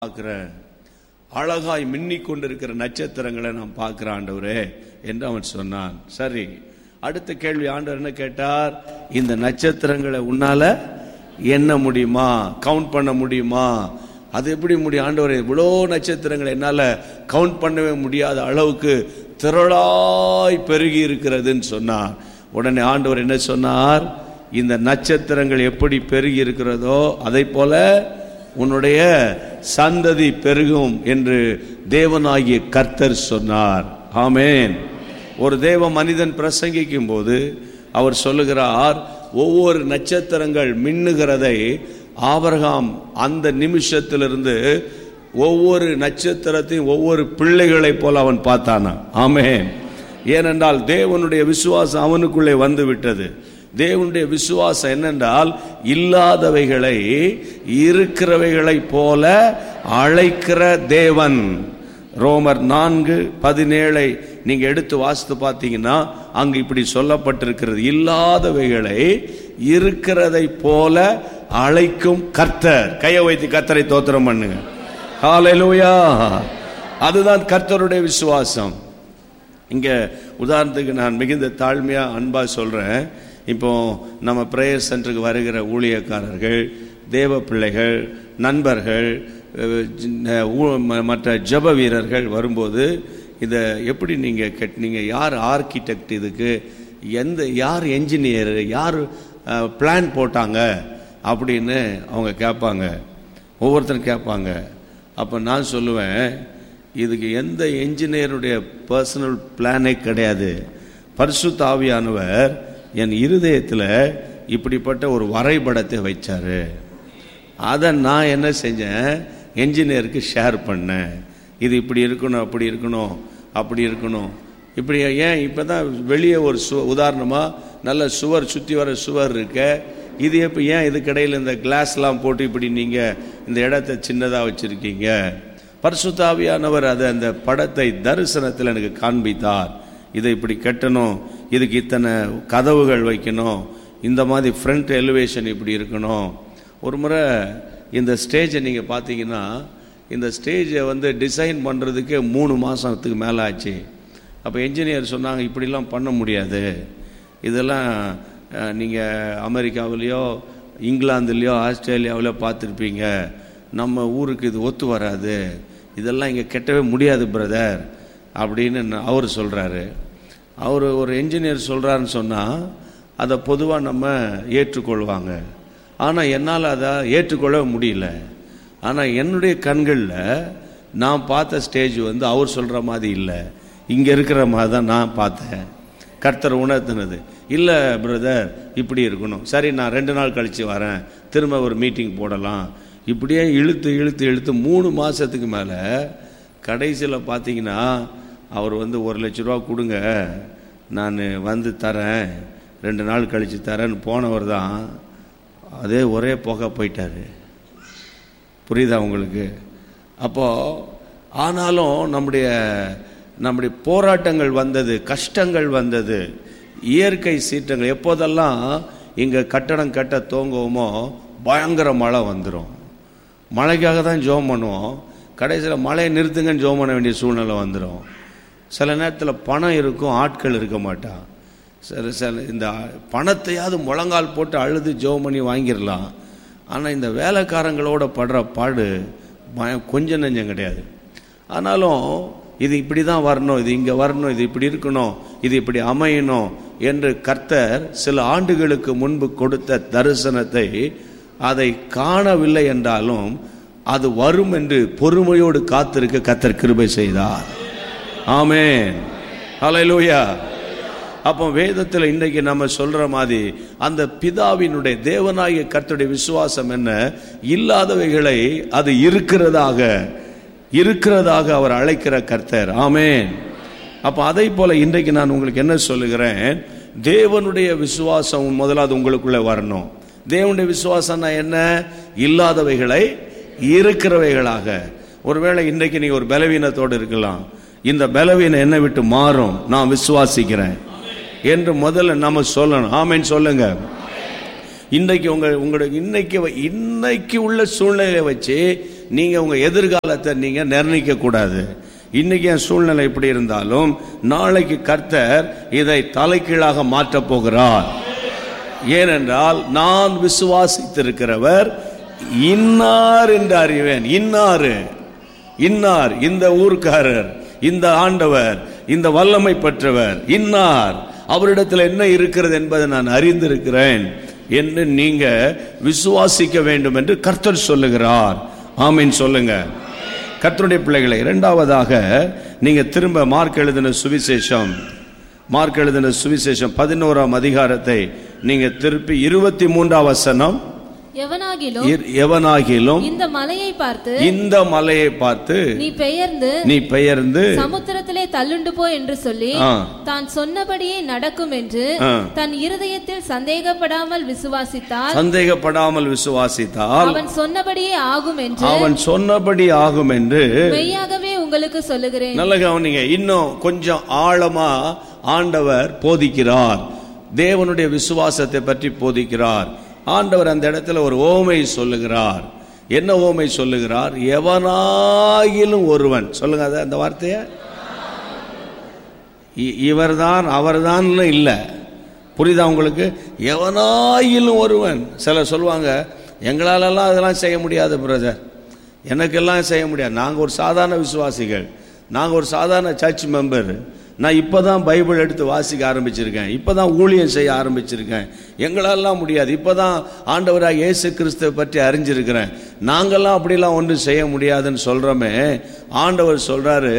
பார்க்கிறேன், அழகாய் மின்னிக் கொண்டிருக்கிற நட்சத்திரங்களை நான் பார்க்கிறேன் ஆண்டவரே என்று அவன் சொன்னான். சரி, அடுத்த கேள்வி ஆண்டவர் என்ன கேட்டார்? இந்த நட்சத்திரங்களை உன்னால எண்ண முடியுமா, கவுண்ட் பண்ண முடியுமா? அது எப்படி முடியும் ஆண்டவரே? இவ்வளோ நட்சத்திரங்களை என்னால் கவுண்ட் பண்ணவே முடியாத அளவுக்கு திரளாய் பெருகி இருக்கிறதுன்னு சொன்னார். உடனே ஆண்டவர் என்ன சொன்னார்? இந்த நட்சத்திரங்கள் எப்படி பெருகி இருக்கிறதோ அதை போல உன்னுடைய சந்ததி பெருகும் என்று தேவனாகிய கர்த்தர் சொன்னார். ஆமென். ஒரு தேவ மனிதன் பிரசங்கிக்கும் போது அவர் சொல்லுகிறார், ஒவ்வொரு நட்சத்திரங்கள் மின்னுகிறதை ஆபிரகாம் அந்த நிமிஷத்திலிருந்து ஒவ்வொரு நட்சத்திரத்தையும் ஒவ்வொரு பிள்ளைகளை போல அவன் பார்த்தானா. ஆமென். ஏனென்றால் தேவனுடைய விசுவாசம் அவனுக்குள்ளே வந்து விட்டது. தேவனுடைய விசுவாசம் என்னென்றால், இல்லாதவைகளை இருக்கிறவைகளை போல அழைக்கிற தேவன். ரோமர் 4:17 நீங்க எடுத்து வாசித்து பார்த்தீங்கன்னா அங்கு இப்படி சொல்லப்பட்டிருக்கிறது, இல்லாதவைகளை இருக்கிறதை போல அழைக்கும் கர்த்தர். கையை வைத்து கர்த்தரை தோத்திரம் பண்ணுங்க. ஹல்லேலூயா. அதுதான் கர்த்தருடைய விசுவாசம். இங்க உதாரணத்துக்கு நான் மிகுந்த தாழ்மையா அன்பா சொல்றேன். இப்போ நம்ம பிரேயர் சென்டருக்கு வருகிற ஊழியக்காரர்கள், தேவ பிள்ளைகள், நண்பர்கள், மற்ற ஜப வீரர்கள் வரும்போது இதை எப்படி நீங்கள் கேட்டீங்க? யார் ஆர்கிடெக்ட், இதுக்கு யார் என்ஜினியர், யார் பிளான் போட்டாங்க அப்படின்னு அவங்க கேட்பாங்க, ஒவ்வொருத்தரும் கேட்பாங்க. அப்போ நான் சொல்லுவேன், இதுக்கு எந்த என்ஜினியருடைய பர்சனல் பிளானே கிடையாது. பரிசுத்த ஆவியானவர் என் இருதயத்தில் இப்படிப்பட்ட ஒரு வரைபடத்தை வைச்சாரு. அதை நான் என்ன செஞ்சேன்? என்ஜினியருக்கு ஷேர் பண்ணேன். இது இப்படி இருக்கணும், அப்படி இருக்கணும், அப்படி இருக்கணும், இப்படி. ஏன் இப்போ தான் வெளியே ஒரு உதாரணமாக நல்ல சுவர், சுற்றி வர சுவர் இருக்க, இது எப்போ ஏன் இதுக்கிடையில் இந்த கிளாஸ்லாம் போட்டு இப்படி நீங்கள் இந்த இடத்த சின்னதாக வச்சுருக்கீங்க? பரிசுத்த ஆவியானவர் அதை அந்த படத்தை தரிசனத்தில் எனக்கு காண்பித்தார். இதை இப்படி கட்டணும், இதுக்கு இத்தனை கதவுகள் வைக்கணும், இந்த மாதிரி ஃப்ரண்ட் எலிவேஷன் இப்படி இருக்கணும். ஒரு முறை இந்த ஸ்டேஜை நீங்கள் பார்த்தீங்கன்னா, இந்த ஸ்டேஜை டிசைன் பண்ணுறதுக்கே 3 மாதத்துக்கு மேலே ஆச்சு. அப்போ என்ஜினியர் சொன்னாங்க, இப்படிலாம் பண்ண முடியாது, இதெல்லாம் நீங்கள் அமெரிக்காவிலையோ இங்கிலாந்துலேயோ ஆஸ்திரேலியாவிலையோ பார்த்துருப்பீங்க, நம்ம ஊருக்கு இது ஒத்து வராது, இதெல்லாம் இங்கே கட்டவே முடியாது பிரதர் அப்படின்னு அவர் சொல்கிறாரு. அவர் ஒரு என்ஜினியர் சொல்கிறாருன்னு சொன்னால் அதை பொதுவாக நம்ம ஏற்றுக்கொள்வாங்க. ஆனால் என்னால் அதை ஏற்றுக்கொள்ள முடியல. ஆனால் என்னுடைய கண்களில் நான் பார்த்த ஸ்டேஜ் அவர் சொல்கிற மாதிரி இல்லை, இங்கே இருக்கிற மாதிரி தான் நான் பார்த்தேன். கர்த்தர் உணர்த்தினது, இல்லை பிரதர் இப்படி இருக்கணும். சரி, நான் 2 நாள் கழித்து வரேன், திரும்ப ஒரு மீட்டிங் போடலாம். இப்படியே இழுத்து இழுத்து இழுத்து 3 மாதத்துக்கு மேலே கடைசியில் பார்த்தீங்கன்னா அவர் 1 லட்ச ரூபா கொடுங்க, நான் தரேன், 2 நாள் கழித்து தரேன்னு போனவர் தான் அதே ஒரே போக போயிட்டார். புரியுதா உங்களுக்கு? அப்போது ஆனாலும் நம்முடைய போராட்டங்கள் வந்தது, கஷ்டங்கள் வந்தது, இயற்கை சீற்றங்கள். எப்போதெல்லாம் இங்கே கட்டடம் கட்ட தோங்குவோமோ பயங்கர மழை வந்துடும். மழைக்காக தான் ஜெபம் பண்ணுவோம், கடைசியில் மழையை நிறுத்துங்கன்னு ஜெபம் பண்ண வேண்டிய சூழ்நிலை வந்துடும். சில நேரத்தில் பணம் இருக்கும், ஆட்கள் இருக்க மாட்டான். சில இந்த பணத்தையாவது முழங்கால் போட்டு அழுது ஜெபம் பண்ணி வாங்கிடலாம். ஆனால் இந்த வேலைக்காரங்களோட படுற பாடு கொஞ்சம் நெஞ்சம் கிடையாது. ஆனாலும் இது இப்படி தான் வரணும், இது இங்கே வரணும், இது இப்படி இருக்கணும், இது இப்படி அமையணும் என்று கர்த்தர் சில ஆண்டுகளுக்கு முன்பு கொடுத்த தரிசனத்தை அதை காணவில்லை என்றாலும் அது வரும் என்று பொறுமையோடு காத்திருக்க கர்த்தர் கிருபை செய்தார். ஆமென். ஹல்லேலூயா. அப்போ வேதத்தில் இன்றைக்கு நம்ம சொல்ற மாதிரி அந்த பிதாவினுடைய தேவனாகிய கர்த்தருடைய விசுவாசம் என்ன? இல்லாதவைகளை அது இருக்கிறதாக அவர் அழைக்கிற கர்த்தர். ஆமென். அப்போ அதை போல இன்றைக்கு நான் உங்களுக்கு என்ன சொல்லுகிறேன்? தேவனுடைய விசுவாசம் முதலாவது உங்களுக்குள்ளே வரணும். தேவனுடைய விசுவாசம்னா என்ன? இல்லாதவைகளை இருக்கிறவைகளாக. ஒருவேளை இன்றைக்கு நீங்க ஒரு பலவீனத்தோடு இருக்கலாம், இந்த பலவீனம் என்னை விட்டு மாறும், நான் விசுவாசிக்கிறேன் என்று முதல்ல நம்ம சொல்லணும். ஆமென் சொல்லுங்க. இன்றைக்கு இன்னைக்கு உள்ள சூழ்நிலையை வச்சு நீங்க உங்க எதிர்காலத்தை நீங்க நிர்ணயிக்க கூடாது. இன்னைக்கு என் சூழ்நிலை இப்படி இருந்தாலும் நாளைக்கு கர்த்தர் இதை தலைகீழாக மாற்றப் போகிறார். ஏனென்றால் நான் விசுவாசித்திருக்கிறவர் இன்னார் என்று அறிவேன். இன்னார் இந்த ஊர்க்காரர், இந்த ஆண்டவர், இந்த வல்லமை பெற்றவர் இன்னார், அவரிடத்தில் என்ன இருக்கிறது என்பதை நான் அறிந்திருக்கிறேன் என்று நீங்க விசுவாசிக்க வேண்டும் என்று கர்த்தர் சொல்லுகிறார். ஆமீன் சொல்லுங்க கர்த்தருடைய பிள்ளைகளை. இரண்டாவதாக நீங்க திரும்ப மார்க் எழுதின சுவிசேஷம் 11ஆம் அதிகாரத்தை நீங்க திருப்பி 23ஆம் வசனம். எவனாகிலும் இந்த மலையை பார்த்து நீ பெயர்ந்து சமுத்திரத்திலே தள்ளுண்டு போ என்று சொல்லி தான் சொன்னபடியே நடக்கும் என்று தன் இருதயத்தில் சந்தேகப்படாமல் விசுவாசித்தால் அவன் சொன்னபடியே ஆகும் என்று மெய்யாகவே உங்களுக்கு சொல்லுகிறேன். நல்ல கவனிங்க. இன்னும் கொஞ்சம் ஆழமா ஆண்டவர் போதிக்கிறார், தேவனுடைய விசுவாசத்தை பற்றி போதிக்கிறார். ஆண்டவர் அந்த இடத்துல ஒரு ஓமை சொல்லுகிறார். என்ன ஓமை சொல்லுகிறார்? எவனாயிலும் ஒருவன். சொல்லுங்க அந்த வார்த்தைய. இவர்தான் அவர்தான் இல்லை, புரியுதா உங்களுக்கு? எவனாயிலும் ஒருவன். சிலர் சொல்லுவாங்க, எங்களாலெல்லாம் அதெல்லாம் செய்ய முடியாது பிரதர், எனக்கெல்லாம் செய்ய முடியாது, நாங்கள் ஒரு சாதாரண விசுவாசிகள், நாங்கள் ஒரு சாதாரண சர்ச் மெம்பர், நான் இப்போ தான் பைபிள் எடுத்து வாசிக்க ஆரம்பிச்சிருக்கேன், இப்போ தான் ஊழியம் செய்ய ஆரம்பிச்சிருக்கேன், எங்களெல்லாம் முடியாது, இப்போ தான் ஆண்டவராக இயேசு கிறிஸ்துவை பற்றி அறிஞ்சிருக்கிறேன், நாங்கள்லாம் அப்படிலாம் ஒன்றும் செய்ய முடியாதுன்னு சொல்கிறோமே. ஆண்டவர் சொல்கிறாரு,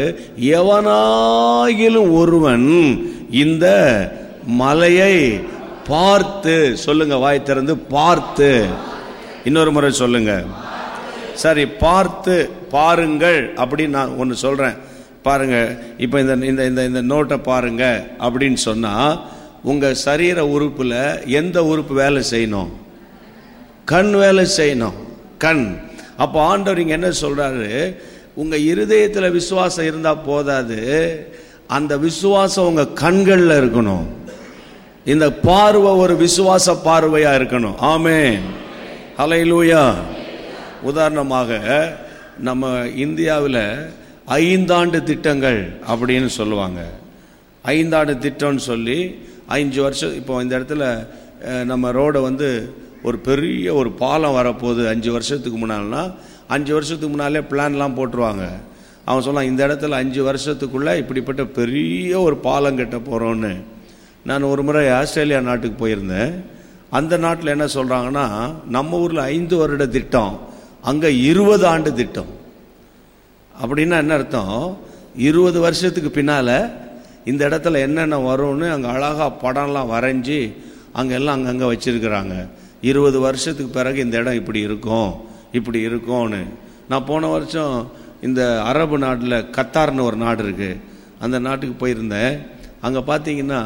எவனாயிலும் ஒருவன் இந்த மலையை பார்த்து, சொல்லுங்க வாய் திறந்து, பார்த்து. இன்னொரு முறை சொல்லுங்க. சரி, பார்த்து பாருங்கள் அப்படின்னு நான் ஒன்று சொல்கிறேன் பாருங்க. இப்போ இந்த நோட்டை பாருங்க அப்படின்னு சொன்னா, உங்க சரீர உறுப்புல எந்த உறுப்பு வேலை செய்யணும்? கண் வேலை செய்யணும், கண். அப்போ ஆண்டவர் இங்க என்ன சொல்றாரு? உங்க இருதயத்துல விசுவாசம் இருந்தா போதாது, அந்த விசுவாசம் உங்க கண்கள்ல இருக்கணும். இந்த பார்வை ஒரு விசுவாச பார்வையா இருக்கணும். ஆமென், ஹல்லேலூயா. உதாரணமாக நம்ம இந்தியாவில் 5 ஆண்டு திட்டங்கள் அப்படின்னு சொல்லுவாங்க. 5 ஆண்டு திட்டம்னு சொல்லி 5 வருஷம். இப்போ இந்த இடத்துல நம்ம ரோடை ஒரு பெரிய ஒரு பாலம் வரப்போகுது 5 வருஷத்துக்கு முன்னால்னா, 5 வருஷத்துக்கு முன்னாலே பிளான்லாம் போட்டுருவாங்க. அவன் சொல்லலாம், இந்த இடத்துல 5 வருஷத்துக்குள்ளே இப்படிப்பட்ட பெரிய ஒரு பாலம் கட்ட போகிறோன்னு. நான் ஒரு முறை ஆஸ்திரேலியா நாட்டுக்கு போயிருந்தேன். அந்த நாட்டில் என்ன சொல்கிறாங்கன்னா, நம்ம ஊரில் 5 வருட திட்டம், அங்கே 20 ஆண்டு திட்டம். அப்படின்னா என்ன அர்த்தம்? 20 வருஷத்துக்கு பின்னால் இந்த இடத்துல என்னென்ன வரும்னு அங்கே அழகாக படம்லாம் வரைஞ்சி அங்கெல்லாம் அங்கங்கே வச்சுருக்கிறாங்க. 20 வருஷத்துக்கு பிறகு இந்த இடம் இப்படி இருக்கும், இப்படி இருக்கும்னு. நான் போன வருஷம் இந்த அரபு நாட்டில் கத்தார்னு ஒரு நாடு இருக்குது, அந்த நாட்டுக்கு போயிருந்தேன். அங்கே பார்த்தீங்கன்னா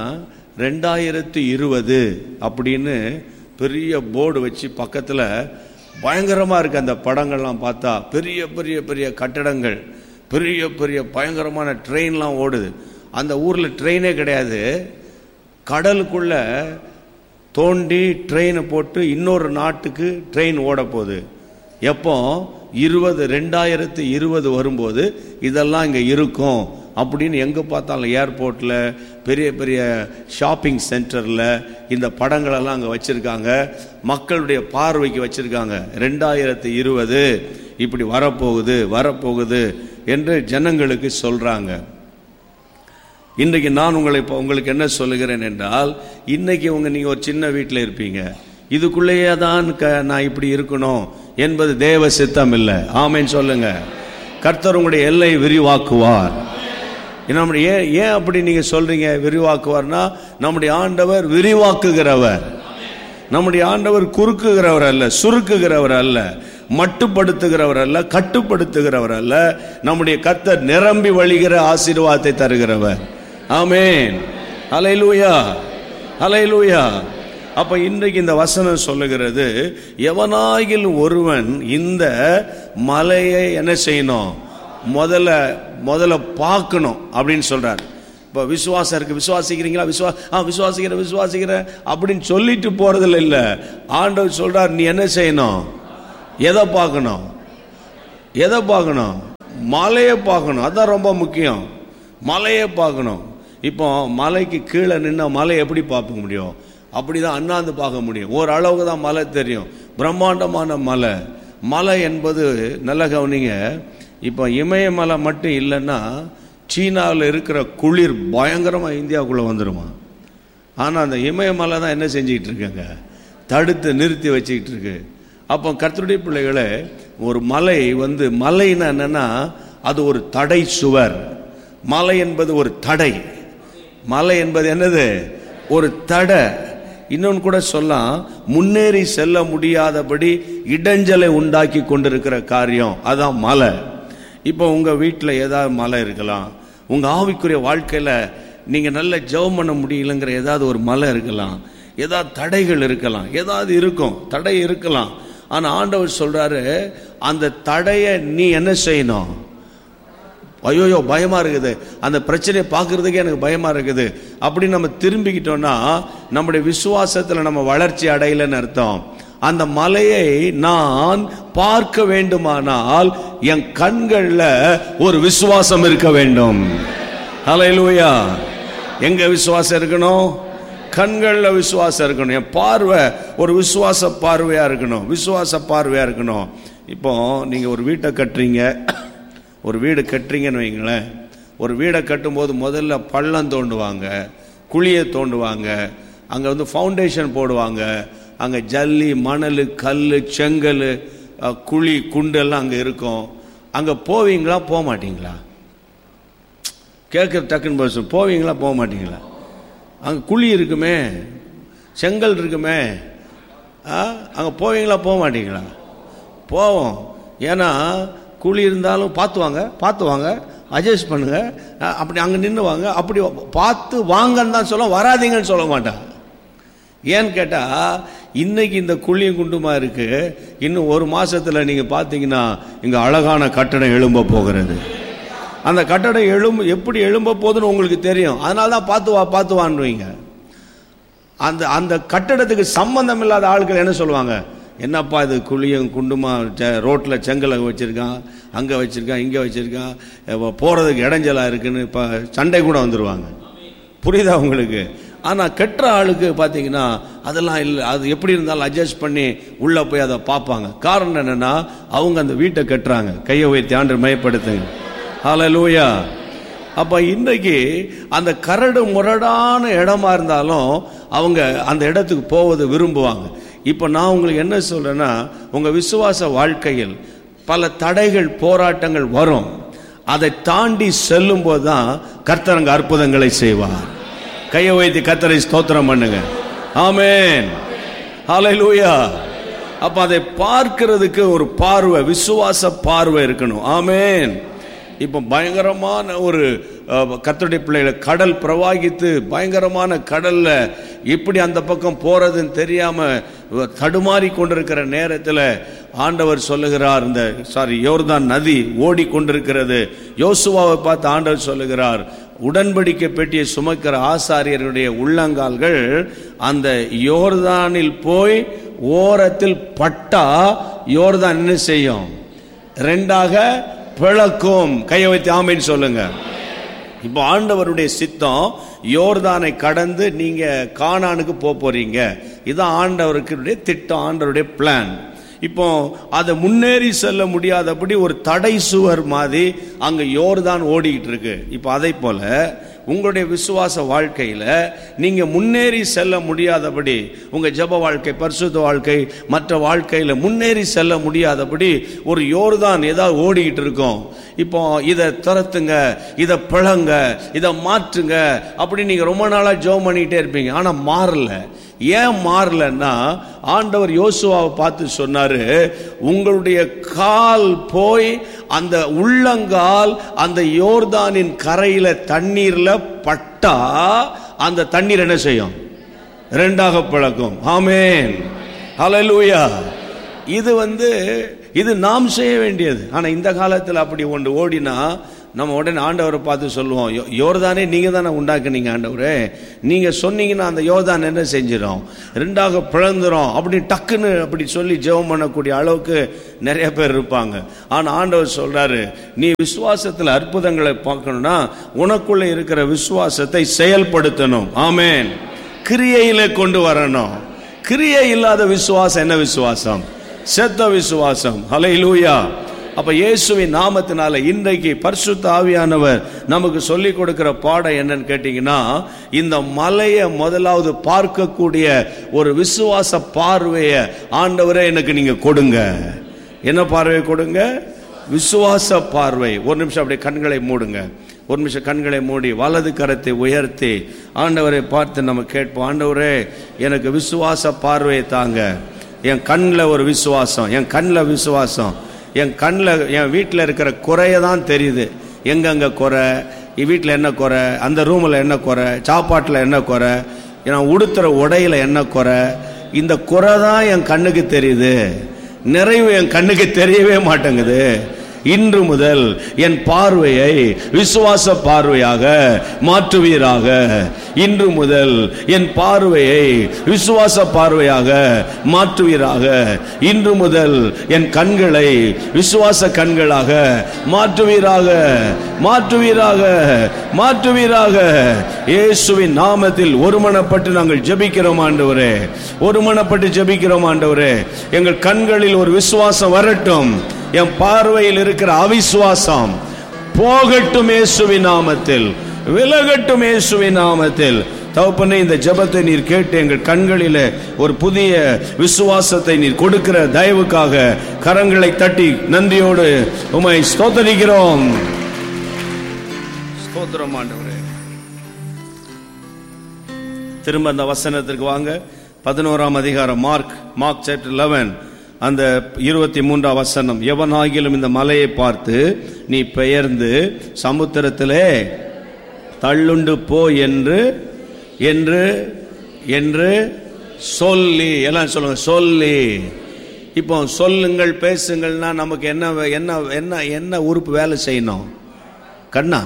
2020 அப்படின்னு பெரிய போர்டு வச்சு பக்கத்தில் பயங்கரமாக இருக்குது. அந்த படங்கள்லாம் பார்த்தா பெரிய பெரிய பெரிய கட்டடங்கள், பெரிய பெரிய பயங்கரமான ட்ரெயின்லாம் ஓடுது. அந்த ஊரில் ட்ரெயினே கிடையாது, கடலுக்குள்ள தோண்டி ட்ரெயினை போட்டு இன்னொரு நாட்டுக்கு ட்ரெயின் ஓட போகுது. எப்போ 2020 வரும்போது இதெல்லாம் இங்கே இருக்கும் அப்படின்னு எங்கே பார்த்தாலும் ஏர்போர்ட்டில், பெரிய பெரிய ஷாப்பிங் சென்டரில் இந்த படங்களெல்லாம் அங்கே வச்சுருக்காங்க, மக்களுடைய பார்வைக்கு வச்சுருக்காங்க. 2020 இப்படி வரப்போகுது என்று ஜனங்களுக்கு சொல்கிறாங்க. இன்றைக்கு நான் உங்களுக்கு என்ன சொல்லுகிறேன் என்றால், இன்றைக்கி நீங்கள் ஒரு சின்ன வீட்டில் இருப்பீங்க, இதுக்குள்ளேயே தான் நான் இப்படி இருக்கணும் என்பது தேவ சித்தம் இல்லை. ஆமென் சொல்லுங்க. கர்த்தர் உங்களுடைய எல்லை விரிவாக்குவார். ஏன் அப்படி நீங்க சொல்றீங்க விரிவாக்குவார்னா, நம்முடைய ஆண்டவர் விரிவாக்குகிறவர். நம்முடைய ஆண்டவர் குறுக்குகிறவர் அல்ல, சுருக்குகிறவர் அல்ல, மட்டுப்படுத்துகிறவர் அல்ல, கட்டுப்படுத்துகிறவர் அல்ல. நம்முடைய கர்த்தர் நிரம்பி வழிகிற ஆசீர்வாதத்தை தருகிறவர். ஆமென், ஹல்லேலூயா, ஹல்லேலூயா. அப்ப இன்றைக்கு இந்த வசனம் சொல்லுகிறது, எவனாகிலும் ஒருவன் இந்த மலையை என்ன செய்யணும்? முதல்ல பார்க்கணும் அப்படின்னு சொல்றாரு. இப்போ விசுவாசம் இருக்கு, விசுவாசிக்கிறீங்களா? விசுவாசிக்கிறேன் அப்படின்னு சொல்லிட்டு போறதில்ல. இல்லை, ஆண்டவர் சொல்றார், நீ என்ன செய்யணும்? எதை பார்க்கணும்? எதை பார்க்கணும்? மலையை பார்க்கணும். அதான் ரொம்ப முக்கியம். மலையை பார்க்கணும். இப்போ மலைக்கு கீழே நின்னா மலை எப்படி பார்க்க முடியும்? அப்படிதான் அண்ணாந்து பார்க்க முடியும். ஒரு அளவுக்கு தான் மலை தெரியும். பிரம்மாண்டமான மலை. மலை என்பது நல்ல கவனிங்க. இப்போ இமயமலை மட்டும் இல்லைன்னா சீனாவில் இருக்கிற குளிர் பயங்கரமாக இந்தியாவுக்குள்ளே வந்துடுமா. ஆனால் அந்த இமயமலை தான் என்ன செஞ்சுக்கிட்டு இருக்காங்க? தடுத்து நிறுத்தி வச்சுக்கிட்டு இருக்கு. அப்போ கர்த்தருடைய பிள்ளைகளே, ஒரு மலை மலைன்னா என்னன்னா அது ஒரு தடை சுவர். மலை என்பது ஒரு தடை. மலை என்பது என்னது? ஒரு தடை. இன்னொன்று கூட சொல்லலாம், முன்னேறி செல்ல முடியாதபடி இடைஞ்சலை உண்டாக்கி கொண்டிருக்கிற காரியம், அதான் மலை. இப்போ உங்க வீட்டில் ஏதாவது மலை இருக்கலாம். உங்க ஆவிக்குரிய வாழ்க்கையில நீங்க நல்ல ஜெபம் பண்ண முடியலங்கிற ஏதாவது ஒரு மலை இருக்கலாம். ஏதாவது தடைகள் இருக்கலாம். ஏதாவது இருக்கும், தடை இருக்கலாம். ஆனா ஆண்டவர் சொல்றாரு, அந்த தடையை நீ என்ன செய்யணும்? ஐயோ பயமா இருக்குது, அந்த பிரச்சனையை பார்க்கறதுக்கே எனக்கு பயமா இருக்குது அப்படின்னு நம்ம திரும்பிக்கிட்டோம்னா நம்முடைய விசுவாசத்துல நம்ம வளர்ச்சி அடையலன்னு அர்த்தம். அந்த மலையை நான் பார்க்க வேண்டுமானால் என் கண்கள்ல ஒரு விசுவாசம் இருக்க வேண்டும். ஹல்லேலூயா. எங்க விசுவாசம் இருக்கணும்? கண்கள்ல விசுவாசம் இருக்கணும். என் பார்வை ஒரு விசுவாச பார்வையா இருக்கணும். விசுவாச பார்வையா இருக்கணும். இப்போ நீங்க ஒரு வீட்டை கட்டுறீங்க, ஒரு வீடு கட்டுறீங்கன்னு வைங்களேன். ஒரு வீடை கட்டும்போது முதல்ல பள்ளம் தோண்டுவாங்க, குழியை தோண்டுவாங்க, அங்கே ஃபவுண்டேஷன் போடுவாங்க. அங்கே ஜல்லி, மணல், கல், செங்கல், குழி, குண்டெல்லாம் அங்கே இருக்கும். அங்கே போவீங்களா போக மாட்டீங்களா? கேட்குற டக்குன்னு பேசும். போவீங்களா போக மாட்டீங்களா? அங்கே குழி இருக்குமே, செங்கல் இருக்குமே, அங்கே போவீங்களா போக மாட்டீங்களா? போவோம். ஏன்னா குழி இருந்தாலும் பார்த்துவாங்க, அட்ஜஸ்ட் பண்ணுங்க, அப்படி அங்கே நின்றுவாங்க. அப்படி பார்த்து வாங்கன்னு தான் சொல்ல, வராதிங்கன்னு சொல்ல மாட்டாங்க. ஏன்னு கேட்டால் இன்னைக்கு இந்த குழியும் குண்டுமா இருக்கு. இன்னும் ஒரு மாசத்துல நீங்க பார்த்தீங்கன்னா இங்க அழகான கட்டடம் எழும்ப போகிறது. அந்த கட்டடம் எப்படி எழும்ப போகுதுன்னு உங்களுக்கு தெரியும். அதனால தான் பார்த்து வாங்குவீங்க. அந்த கட்டடத்துக்கு சம்பந்தம் இல்லாத ஆட்கள் என்ன சொல்லுவாங்க? என்னப்பா இது குழியும் குண்டுமா, ரோட்டில் செங்கலை வச்சிருக்கான், அங்கே வச்சிருக்கான், இங்கே வச்சிருக்கான், போகிறதுக்கு இடைஞ்சலாக இருக்குன்னு இப்போ சண்டை கூட வந்துடுவாங்க. புரியுதா உங்களுக்கு? ஆனால் கெட்ட ஆளுக்கு பார்த்தீங்கன்னா அதெல்லாம் இல்லை. அது எப்படி இருந்தாலும் அட்ஜஸ்ட் பண்ணி உள்ளே போய் அதை பார்ப்பாங்க. காரணம் என்னென்னா அவங்க அந்த வீட்டை கட்டுறாங்க. கையை உயர்த்தி ஆண்டு மயப்படுத்துங்க. ஹல்லேலூயா. அப்போ இன்றைக்கு அந்த கரடு முரடான இடமா இருந்தாலும் அவங்க அந்த இடத்துக்கு போவது விரும்புவாங்க. இப்போ நான் உங்களுக்கு என்ன சொல்றேன்னா, உங்க விசுவாச வாழ்க்கையில் பல தடைகள், போராட்டங்கள் வரும். அதை தாண்டி செல்லும் போதுதான் கர்த்தர் அங்க அற்புதங்களை செய்வார். கையை வைத்து கர்த்தரை ஸ்தோத்திரம் பண்ணுங்க. ஆமென். ஹல்லேலூயா. அப்ப அதை பார்க்கிறதுக்கு ஒரு பார்வை, விசுவாச பார்வை இருக்கணும். ஆமென். இப்போ பயங்கரமான ஒரு கர்த்தருடைய பிள்ளைகளை கடல் பிரவாகித்து பயங்கரமான கடல்ல எப்படி அந்த பக்கம் போறதுன்னு தெரியாம தடுமாறி கொண்டிருக்கிற நேரத்தில் ஆண்டவர் சொல்லுகிறார், யோர்தான் நதி ஓடிக்கொண்டிருக்கிறது. யோசுவாவை பார்த்து ஆண்டவர் சொல்லுகிறார், உடன்படிக்கை பெட்டியை சுமக்கிற ஆசாரியர்களுடைய உள்ளங்கால்கள் அந்த யோர்தானில் போய் ஓரத்தில் பட்டா யோர்தான் என்ன செய்யும்? ரெண்டாக பிளக்கும். கையை வைத்து ஆமென் சொல்லுங்க. இப்போ ஆண்டவருடைய சித்தம் யோர்தானை கடந்து நீங்க கானானுக்கு போறீங்க. இதான் ஆண்டவருக்கு திட்டம், ஆண்டவருடைய பிளான். இப்போ அதை முன்னேறி செல்ல முடியாதபடி ஒரு தடை சுவர் மாதிரி அங்க யோர்தான் ஓடிக்கிட்டு இருக்கு. இப்போ அதை போல உங்களுடைய விசுவாச வாழ்க்கையில நீங்க முன்னேறி செல்ல முடியாதபடி, உங்க ஜெப வாழ்க்கை, பரிசுத்த வாழ்க்கை, மற்ற வாழ்க்கையில முன்னேறி செல்ல முடியாதபடி ஒரு யோர்தான் ஏதாவது ஓடிக்கிட்டு இருக்கும். இப்போ இதை துரத்துங்க, இதை பிளங்க, இதை மாற்றுங்க அப்படி நீங்க ரொம்ப நாளா ஜெபம் பண்ணிக்கிட்டே இருப்பீங்க. ஆனா மாறல. ஏன் மாறலன்னா, ஆண்டவர் யோசுவாவை பார்த்து சொன்னாரு, உங்களுடைய கால் போய் அந்த உள்ளங்கால் அந்த யோர்தானின் கரையில தண்ணீர்ல பட்டா அந்த தண்ணீர் என்ன செய்யும்? ரெண்டாக பிளக்கும். ஆமென். ஹல்லேலூயா. இது இது நாம் செய்ய வேண்டியது. ஆனா இந்த காலத்தில் அப்படி ஒன்று ஓடினா நம்ம உடனே ஆண்டவரை பார்த்து சொல்லுவோம், யோர்தானே நீங்க தானே உண்டாக்குனீங்க ஆண்டவரே, நீங்க சொன்னீங்கன்னா அந்த யோர்தான் என்ன செஞ்சிடும், ரெண்டாக பிளந்துரும் அப்படி டக்குன்னு அப்படி சொல்லி ஜெபம் பண்ணக்கூடிய அளவுக்கு நிறைய பேர் இருப்பாங்க. ஆனா ஆண்டவர் சொல்றாரு, நீ விசுவாசத்தில் அற்புதங்களை பார்க்கணும்னா உனக்குள்ள இருக்கிற விசுவாசத்தை செயல்படுத்தணும். ஆமென். கிரியையில கொண்டு வரணும். கிரியை இல்லாத விசுவாசம் என்ன விசுவாசம்? செத்த விசுவாசம். ஹல்லேலூயா. அப்ப இயேசுவின் நாமத்தினால இன்றைக்கு பரிசுத்த ஆவியானவர் நமக்கு சொல்லி கொடுக்கிற பாடம் என்னன்னு கேட்டீங்கன்னா, இந்த மலையை முதலாவது பார்க்கக்கூடிய ஒரு விசுவாச பார்வையை ஆண்டவரே எனக்கு நீங்க கொடுங்க. என்ன பார்வை கொடுங்க? விசுவாச பார்வை. ஒரு நிமிஷம் அப்படியே கண்களை மூடுங்க. ஒரு நிமிஷம் கண்களை மூடி வலது கரத்தை உயர்த்தி ஆண்டவரை பார்த்து நம்ம கேட்போம், ஆண்டவரே எனக்கு விசுவாச பார்வையை தாங்க. என் கண்ணில் ஒரு விசுவாசம், என் கண்ணில் விசுவாசம், என் கண்ணில் என் வீட்டில் இருக்கிற குறைய தான் தெரியுது. எங்கெங்க குறை, வீட்டில் என்ன குறை, அந்த ரூமில் என்ன குறை, சாப்பாட்டில் என்ன குறை, நான் உடுத்துற உடையில என்ன குறை, இந்த குறை தான் என் கண்ணுக்கு தெரியுது. நிறைவு என் கண்ணுக்கு தெரியவே மாட்டேங்குது. இன்று முதல் என் பார்வையை விசுவாச பார்வையாக மாற்றுவீராக. இன்று முதல் என் பார்வையை விசுவாச பார்வையாக மாற்றுவீராக. இன்று முதல் என் கண்களை விசுவாச கண்களாக மாற்றுவீராக, மாற்றுவீராக, மாற்றுவீராக. இயேசுவின் நாமத்தில் ஒருமனப்பட்டு நாங்கள் ஜெபிக்கிறோம் ஆண்டவரே, ஒருமனப்பட்டு ஜெபிக்கிறோம் ஆண்டவரே. எங்கள் கண்களில் ஒரு விசுவாசம் வரட்டும். என் பார்வையில் இருக்கிற அவிசுவாசம் போகட்டும் இயேசுவின் நாமத்தில், விலகட்டும் இயேசுவின் நாமத்தில். தகப்பனே, இந்த ஜெபத்தை நீர் கேட்டு எங்கள் கண்களிலே ஒரு புதிய விசுவாசத்தை நீர் கொடுக்கிற தயவுக்காக கரங்களை தட்டி நன்றியோடு உம்மை ஸ்தோத்திரிக்கிறோம். ஸ்தோத்திரம் ஆண்டவரே. திரும்ப அந்த வசனத்திற்கு வாங்க. 11ஆம் அதிகாரம், மார்க் சாப்டர் 11 அந்த 23ஆம் வசனம். எவனாகிலும் இந்த மலையை பார்த்து நீ பெயர்ந்து சமுத்திரத்திலே தள்ளுண்டு போ என்று என்று என்று சொல்லி, எல்லாம் சொல்லுங்க, சொல்லி. இப்போ சொல்லுங்கள் பேசுங்கள்னா நமக்கு என்ன என்ன என்ன என்ன உறுப்பு வேலை செய்யணும்? கண்ணா,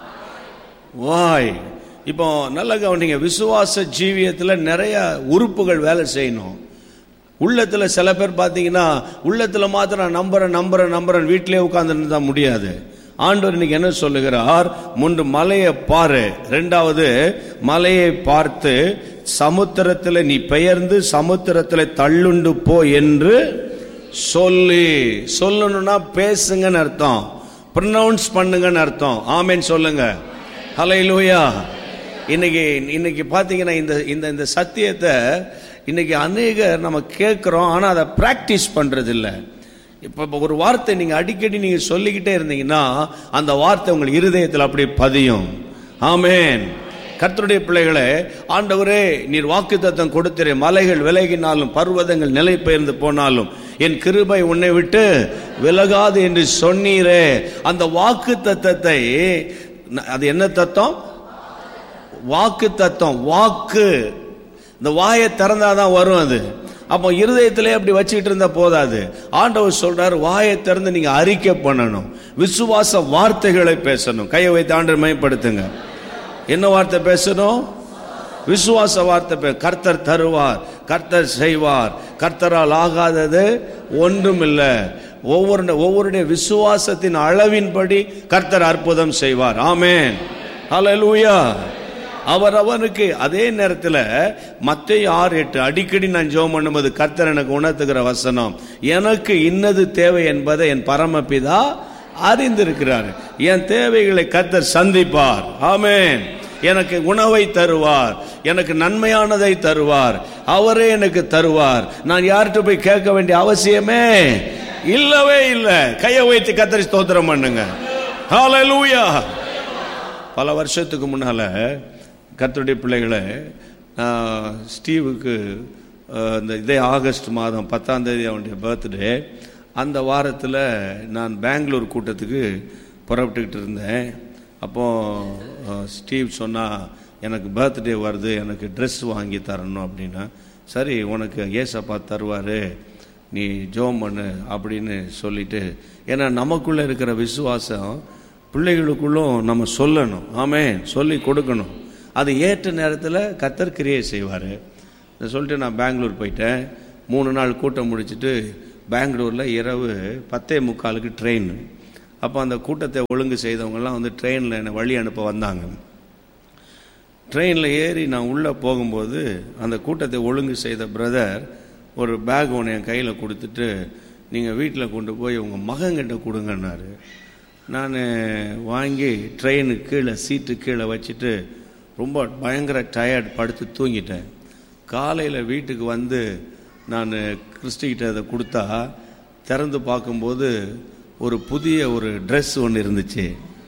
வாய். இப்போ நல்ல கவனிங்க, விசுவாச ஜீவியத்தில் நிறைய உறுப்புகள் வேலை செய்யணும். உள்ளத்தில் சில பேர் பார்த்தீங்கன்னா உள்ளத்தில் மாத்திரம் நம்புறேன் வீட்டிலே உட்கார்ந்து தான் முடியாது. ஆண்டவர் இன்னைக்கு என்ன சொல்லுகிறார்? முன்பு மலையை பாரு, ரெண்டாவது மலையை பார்த்து சமுத்திரத்தில் நீ பெயர்ந்து சமுத்திரத்தில் தள்ளுண்டு போ என்று சொல்லி. சொல்லணும்னா பேசுங்கன்னு அர்த்தம், ப்ரொனவுன்ஸ் பண்ணுங்கன்னு அர்த்தம். ஆமென் சொல்லுங்க. ஹல்லேலூயா. இன்னைக்கு பார்த்தீங்கன்னா இந்த சத்தியத்தை இன்னைக்கு அநேகர் நம்ம கேட்குறோம், ஆனால் அதை பிராக்டிஸ் பண்றது இல்லை. இப்போ ஒரு வார்த்தை நீங்க அடிக்கடி நீங்க சொல்லிக்கிட்டே இருந்தீங்கன்னா அந்த வார்த்தை உங்கள் இருதயத்தில் அப்படியே பதியும். ஆமென். கர்த்தருடைய பிள்ளைகளே, ஆண்டவரே நீர் வாக்குத்தத்தம் கொடுத்திரே, மலைகள் விலகினாலும் பர்வதங்கள் நிலை பெயர்ந்து போனாலும் என் கிருபை உன்னை விட்டு விலகாது என்று சொன்னீரே. அந்த வாக்குத்தத்தத்தை, அது என்ன தத்துவம்? வாக்கு தத்துவம். வாக்கு, இந்த வாயை திறந்தாதான் வரும் அது. அப்போ இருதயத்திலே அப்படி வச்சுக்கிட்டு இருந்தா போதாது. ஆண்டவர் சொல்றாரு, வாயை திறந்து நீங்க அறிக்கை பண்ணணும், விசுவாச வார்த்தைகளை பேசணும். கையை வைத்து ஆண்டவர் மகிமைப்படுத்துங்க. என்ன வார்த்தை பேசணும்? விசுவாச வார்த்தை. கர்த்தர் தருவார், கர்த்தர் செய்வார், கர்த்தரால் ஆகாதது ஒன்றும் இல்லை. ஒவ்வொருடைய விசுவாசத்தின் அளவின்படி கர்த்தர் அற்புதம் செய்வார். ஆமென். ஹல்லேலூயா. அவனுக்கு அதே நேரத்தில் மத்தேயு 6:8 அடிக்கடி நான் ஜெபம் பண்ணும்போது கர்த்தர் எனக்கு உணர்த்துகிற வசனம், எனக்கு இன்னது தேவை என்பதை என் பரமபிதா அறிந்திருக்கிறார். என் தேவைகளை கர்த்தர் சந்திப்பார். ஆமென். எனக்கு உணவை தருவார், எனக்கு நன்மையானதை தருவார், அவரே எனக்கு தருவார். நான் யார்கிட்ட போய் கேட்க வேண்டிய அவசியமே இல்லவே இல்லை. கையை வைத்து கர்த்தரை ஸ்தோத்திரம் பண்ணுங்க. ஹல்லேலூயா. பல வருஷத்துக்கு முன்னால கர்த்தருடைய பிள்ளைகளை, ஸ்டீவுக்கு இதே ஆகஸ்ட் மாதம் 10ஆம் தேதி அவனுடைய பர்த்டே. அந்த வாரத்தில் நான் பெங்களூர் கூட்டத்துக்கு புறப்பட்டுக்கிட்டு இருந்தேன். அப்போது ஸ்டீவ் சொன்னால், எனக்கு பர்த்டே வருது, எனக்கு ட்ரெஸ் வாங்கி தரணும் அப்படின்னா. சரி, உனக்கு ஏசப்பா தருவார், நீ ஜெபம் பண்ணு அப்படின்னு சொல்லிட்டு, ஏன்னா நமக்குள்ளே இருக்கிற விசுவாசம் பிள்ளைகளுக்குள்ளும் நம்ம சொல்லணும். ஆமென், சொல்லி கொடுக்கணும். அது ஏற்ற நேரத்தில் கர்த்தர் கிரியை செய்வார். சொல்லிட்டு நான் பெங்களூர் போயிட்டேன். 3 நாள் கூட்டம் முடிச்சுட்டு பெங்களூரில் இரவு 10:45 ட்ரெயின். அப்போ அந்த கூட்டத்தை ஒழுங்கு செய்தவங்கெல்லாம் வந்து ட்ரெயினில் என்னை வழி அனுப்ப வந்தாங்க. ட்ரெயினில் ஏறி நான் உள்ளே போகும்போது அந்த கூட்டத்தை ஒழுங்கு செய்த பிரதர் ஒரு பேக் ஒன்று என் கையில் கொடுத்துட்டு, நீங்கள் வீட்டில் கொண்டு போய் உங்கள் மகன்கிட்ட கொடுங்கன்னாரு. நான் வாங்கி ட்ரெயினுக்கு கீழே சீட்டு கீழே வச்சுட்டு ரொம்ப பயங்கர டயர்ட், படுத்து தூங்கிட்டேன். காலையில் வீட்டுக்கு வந்து நான் கிறிஸ்டிகிட்ட அதை கொடுத்தா, திறந்து பார்க்கும்போது ஒரு புதிய ஒரு ட்ரெஸ் ஒன்று இருந்துச்சு.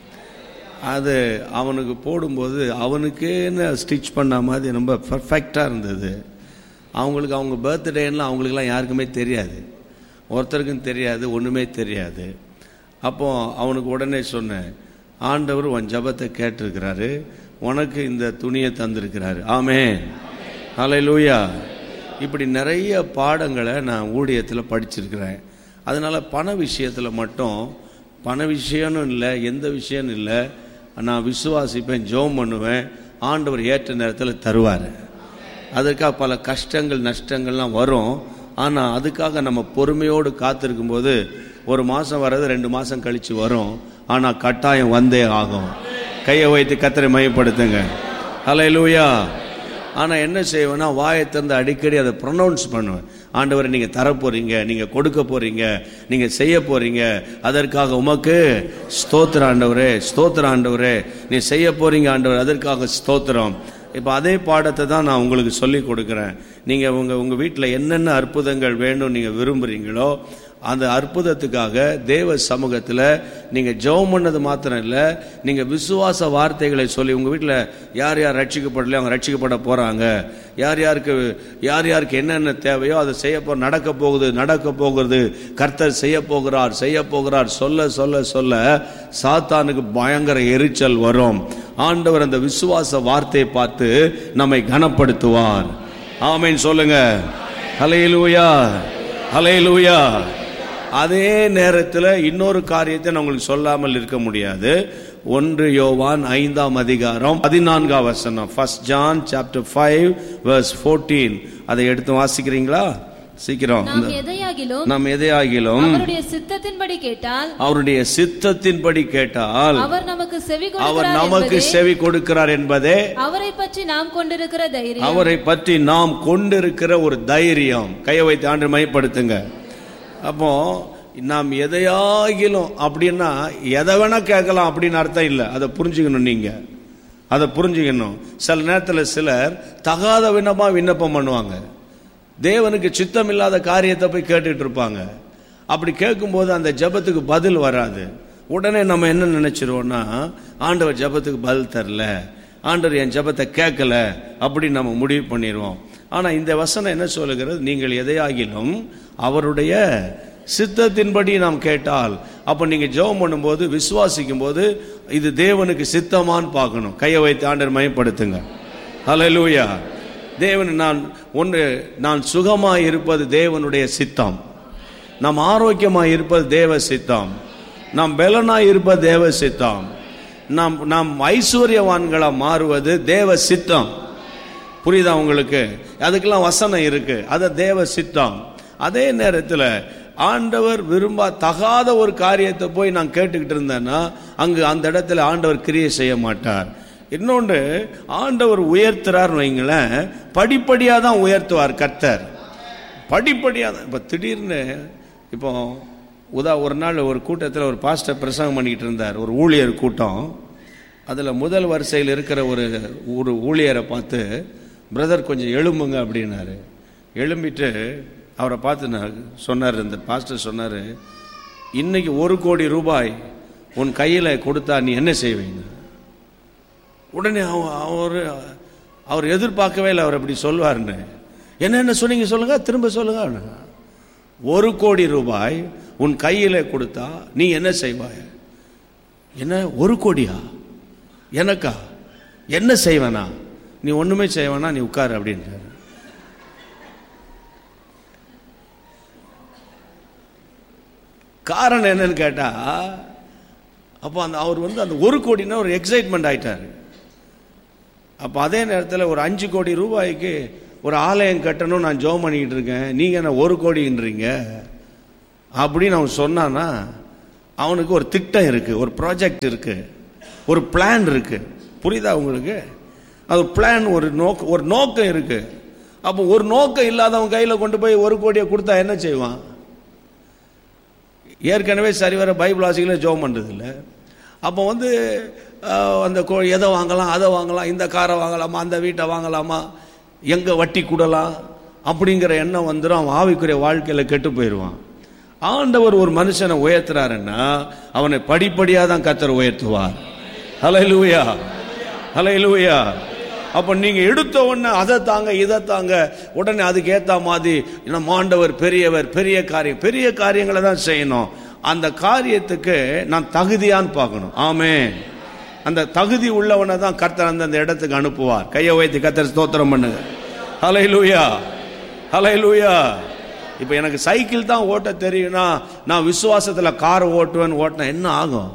அது அவனுக்கு போடும்போது அவனுக்கேன்னு ஸ்டிச் பண்ண மாதிரி ரொம்ப பர்ஃபெக்டாக இருந்தது. அவங்களுக்கு அவங்க பர்த்டேன்னா அவங்களுக்கெல்லாம் யாருக்குமே தெரியாது, ஒருத்தருக்கும் தெரியாது, ஒன்றுமே தெரியாது. அப்போ அவனுக்கு உடனே சொன்னேன், ஆண்டவர் உன் ஜெபத்தை கேட்டிருக்கிறாரு, உனக்கு இந்த துணியை தந்திருக்கிறாரு. ஆமென், ஹல்லேலூயா. இப்படி நிறைய பாடங்களை நான் ஊழியத்தில் படிச்சிருக்கிறேன். அதனால் பண விஷயத்தில் மட்டும், பண விஷயம்னு இல்லை, எந்த விஷயம்னு இல்லை, நான் விசுவாசிப்பேன், ஜெபம் பண்ணுவேன், ஆண்டவர் ஏற்ற நேரத்தில் தருவார். அதற்காக பல கஷ்டங்கள் நஷ்டங்கள்லாம் வரும். ஆனால் அதுக்காக நம்ம பொறுமையோடு காத்திருக்கும்போது 1 மாதம் வர்றது 2 மாதம் கழித்து வரும். ஆனால் கட்டாயம் வந்தே ஆகும். கையை வைத்து கர்த்தரை மையப்படுத்துங்க. ஹல்லேலூயா. ஆனால் என்ன செய்வேன்னா, வாயை திறந்து அடிக்கடி அதை ப்ரொனவுன்ஸ் பண்ணுவேன். ஆண்டவரை நீங்கள் தரப்போறீங்க, நீங்கள் கொடுக்க போறீங்க, நீங்கள் செய்ய போறீங்க, அதற்காக உமக்கு ஸ்தோத்திர ஆண்டவரே, ஸ்தோத்திர ஆண்டவரே, நீ செய்ய போறீங்க ஆண்டவர், அதற்காக ஸ்தோத்திரம். இப்போ அதே பாடத்தை தான் நான் உங்களுக்கு சொல்லி கொடுக்குறேன். நீங்கள் உங்கள் வீட்டில் என்னென்ன அற்புதங்கள் வேணும் நீங்கள் விரும்புகிறீங்களோ அந்த அற்புதத்துக்காக தேவ சமூகத்தில் நீங்கள் ஜெபம் பண்ணது மாத்திரம் இல்லை, நீங்கள் விசுவாச வார்த்தைகளை சொல்லி, உங்கள் வீட்டில் யார் யார் ரட்சிக்கப்படலையோ அவங்க ரட்சிக்கப்பட போகிறாங்க, யார் யாருக்கு என்னென்ன தேவையோ அதை நடக்க போகுது, கர்த்தர் செய்ய போகிறார் சொல்ல சொல்ல சொல்ல சாத்தானுக்கு பயங்கர எரிச்சல் வரும். ஆண்டவர் அந்த விசுவாச வார்த்தையை பார்த்து நம்மை கனப்படுத்துவார். ஆமென் சொல்லுங்க. ஹல்லேலூயா, ஹல்லேலூயா. அதே நேரத்தில் இன்னொரு காரியத்தை நான் உங்களுக்கு சொல்லாமல் இருக்க முடியாது. 1 யோவான் 5ஆம் அதிகாரம் 14ஆம் வசனம், 1 John chapter 5 verse 14, அதை எடுத்து வாசிக்கிறீங்களா? சீக்கிரம். நாம் எதையாகிலும் அவருடைய சித்தத்தின்படி கேட்டால் அவர் நமக்கு செவி கொடுக்கிறார் என்பதே அவரை பற்றி நாம் கொண்டிருக்கிற ஒரு தைரியம். கையை வைத்து ஆண்டவரை மையப்படுத்துங்க. அப்போ நாம் எதையாகிலும் அப்படின்னா எதை வேணா கேட்கலாம் அப்படின்னு அர்த்தம் இல்லை. அதை புரிஞ்சுக்கணும். நீங்கள் அதை புரிஞ்சுக்கணும். சில நேரத்தில் சிலர் தகாத விண்ணப்பம் பண்ணுவாங்க. தேவனுக்கு சித்தம் இல்லாத காரியத்தை போய் கேட்டுட்டு இருப்பாங்க. அப்படி கேட்கும்போது அந்த ஜெபத்துக்கு பதில் வராது. உடனே நம்ம என்ன நினைச்சிருவோம்னா, ஆண்டவர் ஜெபத்துக்கு பதில் தரல, ஆண்டவர் என் ஜெபத்தை கேட்கல அப்படின்னு நம்ம முடிவு பண்ணிடுவோம். ஆனால் இந்த வசனம் என்ன சொல்லுகிறது? நீங்கள் எதையாகிலும் அவருடைய சித்தத்தின்படி நாம் கேட்டால், அப்போ நீங்கள் ஜெபம் பண்ணும்போது விசுவாசிக்கும் போது இது தேவனுக்கு சித்தமான்னு பார்க்கணும். கையை வைத்து ஆண்டவர் மையப்படுத்துங்க. ஹல்லேலூயா. தேவன் நான் சுகமாய் இருப்பது தேவனுடைய சித்தம், நாம் ஆரோக்கியமாய் இருப்பது தேவ சித்தம், நாம் பலனாய் இருப்பது தேவ சித்தம், நாம் ஐஸ்வர்யவான்களா மாறுவது தேவ சித்தம். புரியுதா உங்களுக்கு? அதுக்கெல்லாம் வசனம் இருக்கு, அது தேவ சித்தம். அதே நேரத்தில் ஆண்டவர் தகாத ஒரு காரியத்தை போய் நான் கேட்டுக்கிட்டு இருந்தேன்னா அங்கு அந்த இடத்துல ஆண்டவர் கிரியை செய்ய மாட்டார். இன்னொன்று, ஆண்டவர் உயர்த்துறார் வைங்களேன், படிப்படியாக தான் உயர்த்துவார் கர்த்தர், படிப்படியாக தான். இப்போ திடீர்னு இப்போ ஒரு நாள் ஒரு கூட்டத்தில் ஒரு பாஸ்டர் பிரசங்கம் பண்ணிக்கிட்டு இருந்தார், ஒரு ஊழியர் கூட்டம். அதில் முதல் வரிசையில் இருக்கிற ஒரு ஊழியரை பார்த்து, பிரதர் கொஞ்சம் எழும்புங்க அப்படின்னாரு. எழும்பிட்டு அவரை பார்த்து சொன்னார், இந்த பாஸ்டர் சொன்னார், இன்னைக்கு 1 கோடி ரூபாய் உன் கையில் கொடுத்தா நீ என்ன செய்வீங்க? உடனே அவர் எதிர்பார்க்கவே இல்லை அவர் அப்படி சொல்லுவார்னு. என்ன சொன்னீங்க சொல்லுங்க, திரும்ப சொல்லுங்க. 1 கோடி ரூபாய் உன் கையில் கொடுத்தா நீ என்ன செய்வாய்? என்ன 1 கோடியா? எனக்கா? என்ன செய்வேனா? நீ ஒண்ணுமே செய்வேனா, நீ உட்காரு அப்படின்றாரு. காரணம் என்னன்னு கேட்டா, அப்போ அவர் அந்த 1 கோடினா ஒரு எக்ஸைட்மெண்ட் ஆயிட்டாரு. அப்போ அதே நேரத்தில் ஒரு 5 கோடி ரூபாய்க்கு ஒரு ஆலயம் கட்டணும் நான் ஜெபம் பண்ணிக்கிட்டு இருக்கேன், நீங்க என்ன 1 கோடின்றீங்க அப்படின்னு அவன் சொன்னான்னா, அவனுக்கு ஒரு திட்டம் இருக்கு, ஒரு ப்ராஜெக்ட் இருக்கு, ஒரு பிளான் இருக்கு. புரியுதா உங்களுக்கு? அது பிளான், ஒரு நோக்கம் இருக்கு. அப்போ ஒரு நோக்கம் இல்லாதவன் கையில கொண்டு போய் 1 கோடியை கொடுத்தா என்ன செய்வான்? ஏற்கனவே சரிவர பைபிள் வாசிகளே ஜெபம் பண்றது இல்லை. அப்போ அந்த எதை வாங்கலாம், அதை வாங்கலாம், இந்த காரை வாங்கலாமா, அந்த வீட்டை வாங்கலாமா, எங்க வட்டி கூடலாம் அப்படிங்கிற எண்ணம் வந்துடும். அவன் ஆவிக்குரிய வாழ்க்கையில கெட்டு போயிடுவான். ஆண்டவர் ஒரு மனுஷனை உயர்த்துறாருன்னா அவனை படிப்படியாக தான் கர்த்தர் உயர்த்துவார். ஹல்லேலூயா, ஹல்லேலூயா. அப்ப நீங்க எடுத்த உடனே அதை தாங்க இதை தாங்க உடனே அதுக்கு ஏத்த மாதிரி நம்ம ஆண்டவர் பெரியவர், பெரிய காரியங்களை தான் செய்யணும். அந்த காரியத்துக்கு நான் தகுதியான்னு பார்க்கணும். ஆமென். அந்த தகுதி உள்ளவனை தான் கர்த்தர் அந்த இடத்துக்கு அனுப்புவார். கையை உயர்த்தி கர்த்தர் ஸ்தோத்திரம் பண்ணுங்க. ஹல்லேலூயா, ஹல்லேலூயா. இப்ப எனக்கு சைக்கிள் தான் ஓட்ட தெரியும்னா நான் விசுவாசத்துல கார் ஓட்டினா என்ன ஆகும்?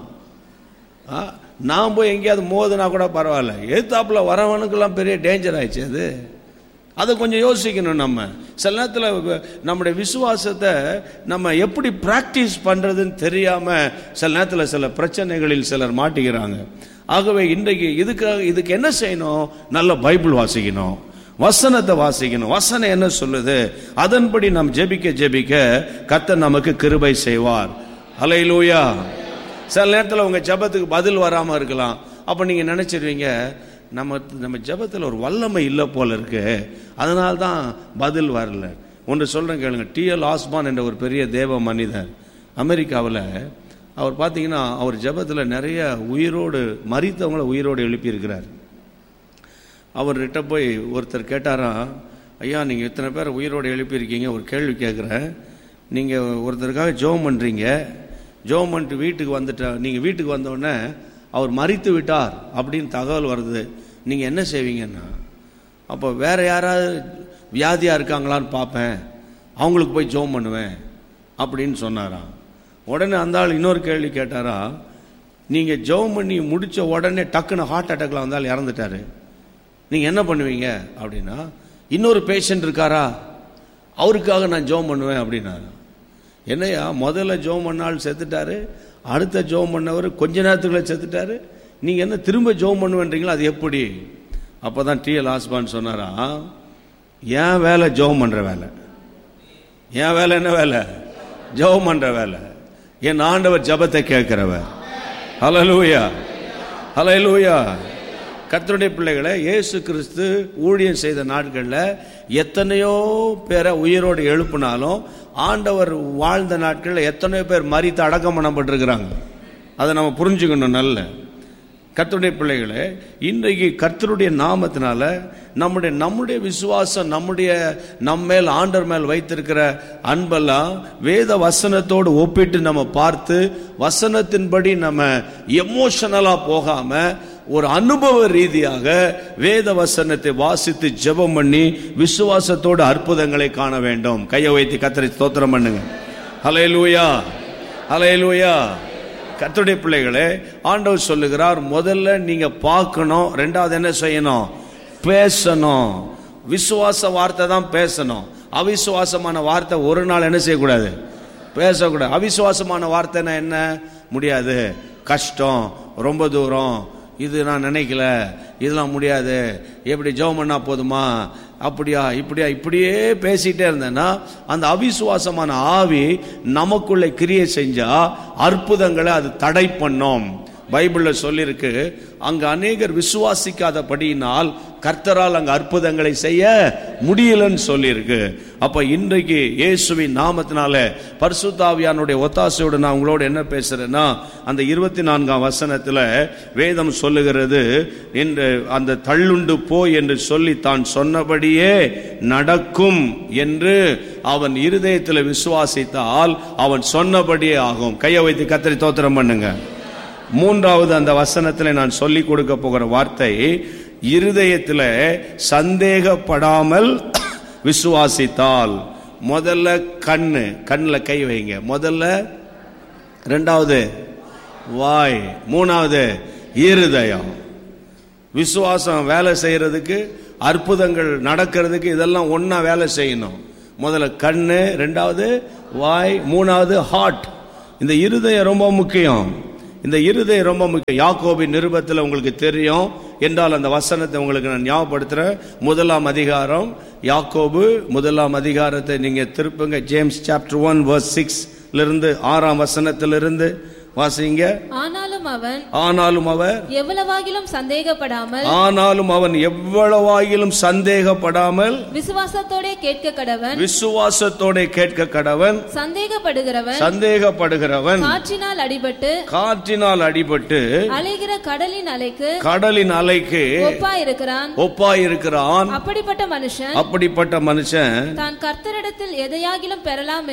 நான் போய் எங்கேயாவது மோதுனா கூட பரவாயில்ல, எதிர்த்தாப்புல வரவனுக்கெல்லாம் பெரிய டேஞ்சர் ஆயிடுச்சு. அதை கொஞ்சம் யோசிக்கணும். நம்ம சில நேரத்தில் நம்முடைய விசுவாசத்தை நம்ம எப்படி பிராக்டிஸ் பண்றதுன்னு தெரியாம சில நேரத்தில் சில பிரச்சனைகளில் சிலர் மாட்டிக்கிறாங்க. ஆகவே இன்றைக்கு இதுக்கு என்ன செய்யணும்? நல்ல பைபிள் வாசிக்கணும், வசனத்தை வாசிக்கணும். வசனம் என்ன சொல்லுது அதன்படி நாம் ஜெபிக்க கர்த்தர் நமக்கு கிருபை செய்வார். ஹல்லேலூயா. சில நேரத்தில் உங்க ஜெபத்துக்கு பதில் வராம இருக்கலாம். அப்ப நீங்க நினைச்சிருவீங்க நம்ம ஜெபத்தில் ஒரு வல்லமை இல்லை போல இருக்கு, அதனால தான் பதில் வரல. ஒன்று சொல்றேன் கேளுங்க. T.L. ஆஸ்பான் என்ற ஒரு பெரிய தேவ மனிதர் அமெரிக்காவில், அவர் பார்த்தீங்கன்னா அவர் ஜெபத்தில் நிறைய மரித்தவங்களை உயிரோடு எழுப்பி இருக்கிறார். அவர்கிட்ட போய் ஒருத்தர் கேட்டாராம், ஐயா நீங்கள் இத்தனை பேர் உயிரோடு எழுப்பியிருக்கீங்க, ஒரு கேள்வி கேட்குறேன். நீங்கள் ஒருத்தருக்காக ஜெபம் பண்ணுறீங்க, ஜெபம் பண்ணிட்டு நீங்கள் வீட்டுக்கு வந்தோடனே அவர் மரித்து விட்டார் அப்படின்னு தகவல் வருது, நீங்கள் என்ன செய்வீங்கன்னா? அப்போ வேற யாராவது வியாதியாக இருக்காங்களான்னு பார்ப்பேன், அவங்களுக்கு போய் ஜெபம் பண்ணுவேன் அப்படின்னு சொன்னாராம். உடனே அந்த ஆள் இன்னொரு கேள்வி கேட்டாரா, நீங்கள் ஜெபம் பண்ணி முடித்த உடனே டக்குன்னு ஹார்ட் அட்டாக்ல வந்தால் இறந்துட்டாரு, நீங்கள் என்ன பண்ணுவீங்க அப்படின்னா? இன்னொரு பேஷண்ட் இருக்காரா, அவருக்காக நான் ஜெபம் பண்ணுவேன் அப்படின்னாரு. என்னையா முதல்ல ஜெபம் பண்ணால் செத்துட்டாரு, அடுத்த ஜெபம் பண்ணவர் கொஞ்ச நேரத்துக்குள்ள செத்துட்டாரு, நீங்க என்ன திரும்ப ஜெபம் பண்ணுவேன்றீங்களா, அது எப்படி? அப்பதான் T.L. ஆஸ்பான் சொன்னாரா, என் வேலை ஜெபம் பண்ற வேலை, என் வேலை என்ன வேலை? ஜெபம் பண்ற வேலை. என் ஆண்டவர் ஜெபத்தை கேட்கிறவர். ஹல்லேலூயா, ஹல்லேலூயா. கர்த்தருடைய பிள்ளைகளை, இயேசு கிறிஸ்து ஊழியம் செய்த நாட்கள்ல எத்தனையோ பேரை உயிரோடு எழுப்பினாலும் ஆண்டவர் வாழ்ந்த நாட்களில் எத்தனையோ பேர் மரித்து அடக்கம் பண்ணப்பட்டிருக்கிறாங்க. அதை நம்ம புரிஞ்சுக்கணும். நல்ல கர்த்தருடைய பிள்ளைகளே, இன்றைக்கு கர்த்தருடைய நாமத்தினால நம்முடைய விசுவாசம், நம்மேல் ஆண்டவர் மேல் வைத்திருக்கிற அன்பெல்லாம் வேத வசனத்தோடு ஒப்பிட்டு நம்ம பார்த்து வசனத்தின்படி நம்ம எமோஷனலா போகாம ஒரு அனுபவ ரீதியாக வேத வசனத்தை வாசித்து ஜெபம் பண்ணி விசுவாசத்தோடு அற்புதங்களை காண வேண்டும். கையை வைத்து கர்த்தரை ஸ்தோத்திரம் பண்ணுங்க. ஹல்லேலூயா, ஹல்லேலூயா. கர்த்தருடைய பிள்ளைகளே, ஆண்டவர் சொல்லுகிறார், முதல்ல நீங்க பார்க்கணும், ரெண்டாவது என்ன செய்யணும்? பேசணும். விசுவாச வார்த்தை தான் பேசணும். அவிசுவாசமான வார்த்தை ஒரு நாள் என்ன செய்யக்கூடாது? பேசக்கூடாது. அவிசுவாசமான வார்த்தைனா என்ன? முடியாது, கஷ்டம், ரொம்ப தூரம், இது நான் நினைக்கல, இதெல்லாம் முடியாது, எப்படி ஜெபம் பண்ணா போதுமா, அப்படியா இப்படியா, இப்படியே பேசிட்டே இருந்தேன்னா அந்த அவிசுவாசமான ஆவி நமக்குள்ள கிரியை செஞ்சா அற்புதங்களை அது தடை பண்ணும். பைபிள்ல சொல்லிருக்கு, அங்க அநேகர் விசுவாசிக்காதபடியினால் கர்த்தரால் அங்க அற்புதங்களை செய்ய முடியலன்னு சொல்லியிருக்கு. அப்ப இன்றைக்கு இயேசுவின் நாமத்தினால பரிசுத்த ஆவியானுடைய ஒத்தாசையோடு நான் உங்களோட என்ன பேசுறேன்னா, அந்த 24ஆம் வசனத்துல வேதம் சொல்லுகிறது, என்று அந்த தள்ளுண்டு போய் என்று சொல்லி தான் சொன்னபடியே நடக்கும் என்று அவன் இருதயத்தில் விசுவாசித்தால் அவன் சொன்னபடியே ஆகும். கையை வைத்து கர்த்தரை ஸ்தோத்திரம் பண்ணுங்க. மூன்றாவது அந்த வசனத்தில் நான் சொல்லிக் கொடுக்க போகிற வார்த்தை, இருதயத்தில் சந்தேகப்படாமல் விசுவாசித்தால். முதல்ல கண்ணுல கை வைங்க. முதல்ல ரெண்டாவது வாய், மூணாவது இருதயம். விசுவாசம் வேலை செய்யறதுக்கு, அற்புதங்கள் நடக்கிறதுக்கு இதெல்லாம் ஒன்னா வேலை செய்யணும். முதல்ல கண்ணு, ரெண்டாவது வாய், மூணாவது ஹார்ட். இந்த இருதயம் ரொம்ப முக்கியம். இந்த இருதயம் ரொம்ப முக்கியம். யாக்கோபின் நிருபத்தில் உங்களுக்கு தெரியும் என்றால் அந்த வசனத்தை உங்களுக்கு நான் ஞாபகப்படுத்துறேன். 1ஆம் அதிகாரம், யாக்கோபு 1ஆம் அதிகாரத்தை நீங்க திருப்புங்க. ஜேம்ஸ் சாப்டர் 1 verse 6 இருந்து 6ஆம் வசனத்திலிருந்து வாசிங்க. ஆனாலும் அவர் எவ்வளவாகிலும் சந்தேகப்படாமல் விசுவாசத்தோட கேட்க கடவன். சந்தேகப்படுகிறவன் காற்றினால் அடிபட்டு அலைகிற கடலின் அலைக்கு ஒப்பாயிருக்கிறான். அப்படிப்பட்ட மனுஷன் தான் கர்த்தரிடத்தில் எதையாகிலும்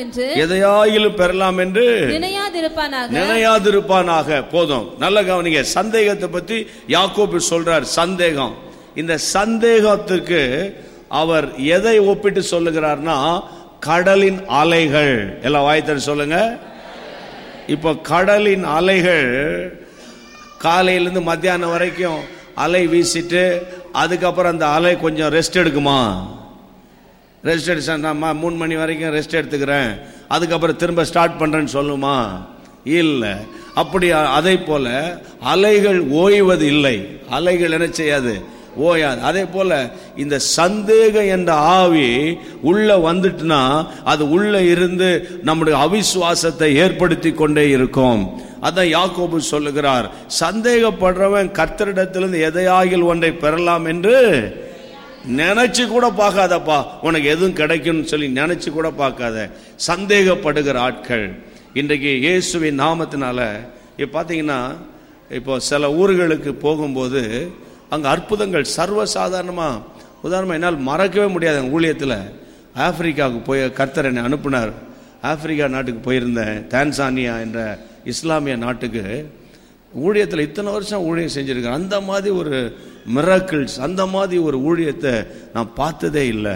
பெறலாம் என்று நினையாதிருப்பானாக. போதும், நல்ல கவனிங்க. சந்தேகத்தை பத்தி யாக்கோபு சொல்றார். சந்தேகம், இந்த சந்தேகத்துக்கு அவர் எதை ஒப்பிட்டு சொல்லுகிறார்னா கடலின் அலைகள். எல்லாம் வாய்த்தர் சொல்லுங்க. இப்ப கடலின் அலைகள் காலையிலிருந்து மத்தியானம் வரைக்கும் அலை வீசிட்டு அதுக்கப்புறம் அந்த அலை கொஞ்சம் ரெஸ்ட் எடுக்குமா? ரெஸ்ட் எடுத்து 3 மணி வரைக்கும் ரெஸ்ட் எடுத்துக்கிறேன், அதுக்கப்புறம் திரும்ப ஸ்டார்ட் பண்றேன்னு சொல்லுமா? இல்ல. அப்படி அதே போல அலைகள் ஓய்வது இல்லை. அலைகள் என்ன செய்யாது? ஓயாது. அதே போல இந்த சந்தேகம் என்ற ஆவி உள்ள வந்துட்டுனா அது உள்ள இருந்து நம்முடைய அவிசுவாசத்தை ஏற்படுத்தி கொண்டே இருக்கும். அதான் யாக்கோபு சொல்லுகிறார், சந்தேகப்படுறவன் கர்த்தரிடத்திலிருந்து எதையாகில் ஒன்றை பெறலாம் என்று நினைச்சு கூட பார்க்காதப்பா. உனக்கு எதுவும் கிடைக்கும் சொல்லி நினைச்சு கூட பார்க்காத சந்தேகப்படுகிற ஆட்கள் இன்றைக்கு இயேசுவின் நாமத்தினால பார்த்தீங்கன்னா, இப்போ சில ஊர்களுக்கு போகும்போது அங்கே அற்புதங்கள் சர்வசாதாரணமாக. உதாரணமாக என்னால் மறக்கவே முடியாது. ஊழியத்தில் ஆப்பிரிக்காவுக்கு போய் கர்த்தர் என்னை அனுப்பினார். ஆப்பிரிக்கா நாட்டுக்கு போயிருந்தேன். தான்சானியா என்ற இஸ்லாமிய நாட்டுக்கு ஊழியத்தில் இத்தனை வருஷம் ஊழியம் செஞ்சுருக்கேன். அந்த மாதிரி ஒரு மிராக்கிள்ஸ், அந்த மாதிரி ஒரு ஊழியத்தை நான் பார்த்ததே இல்லை.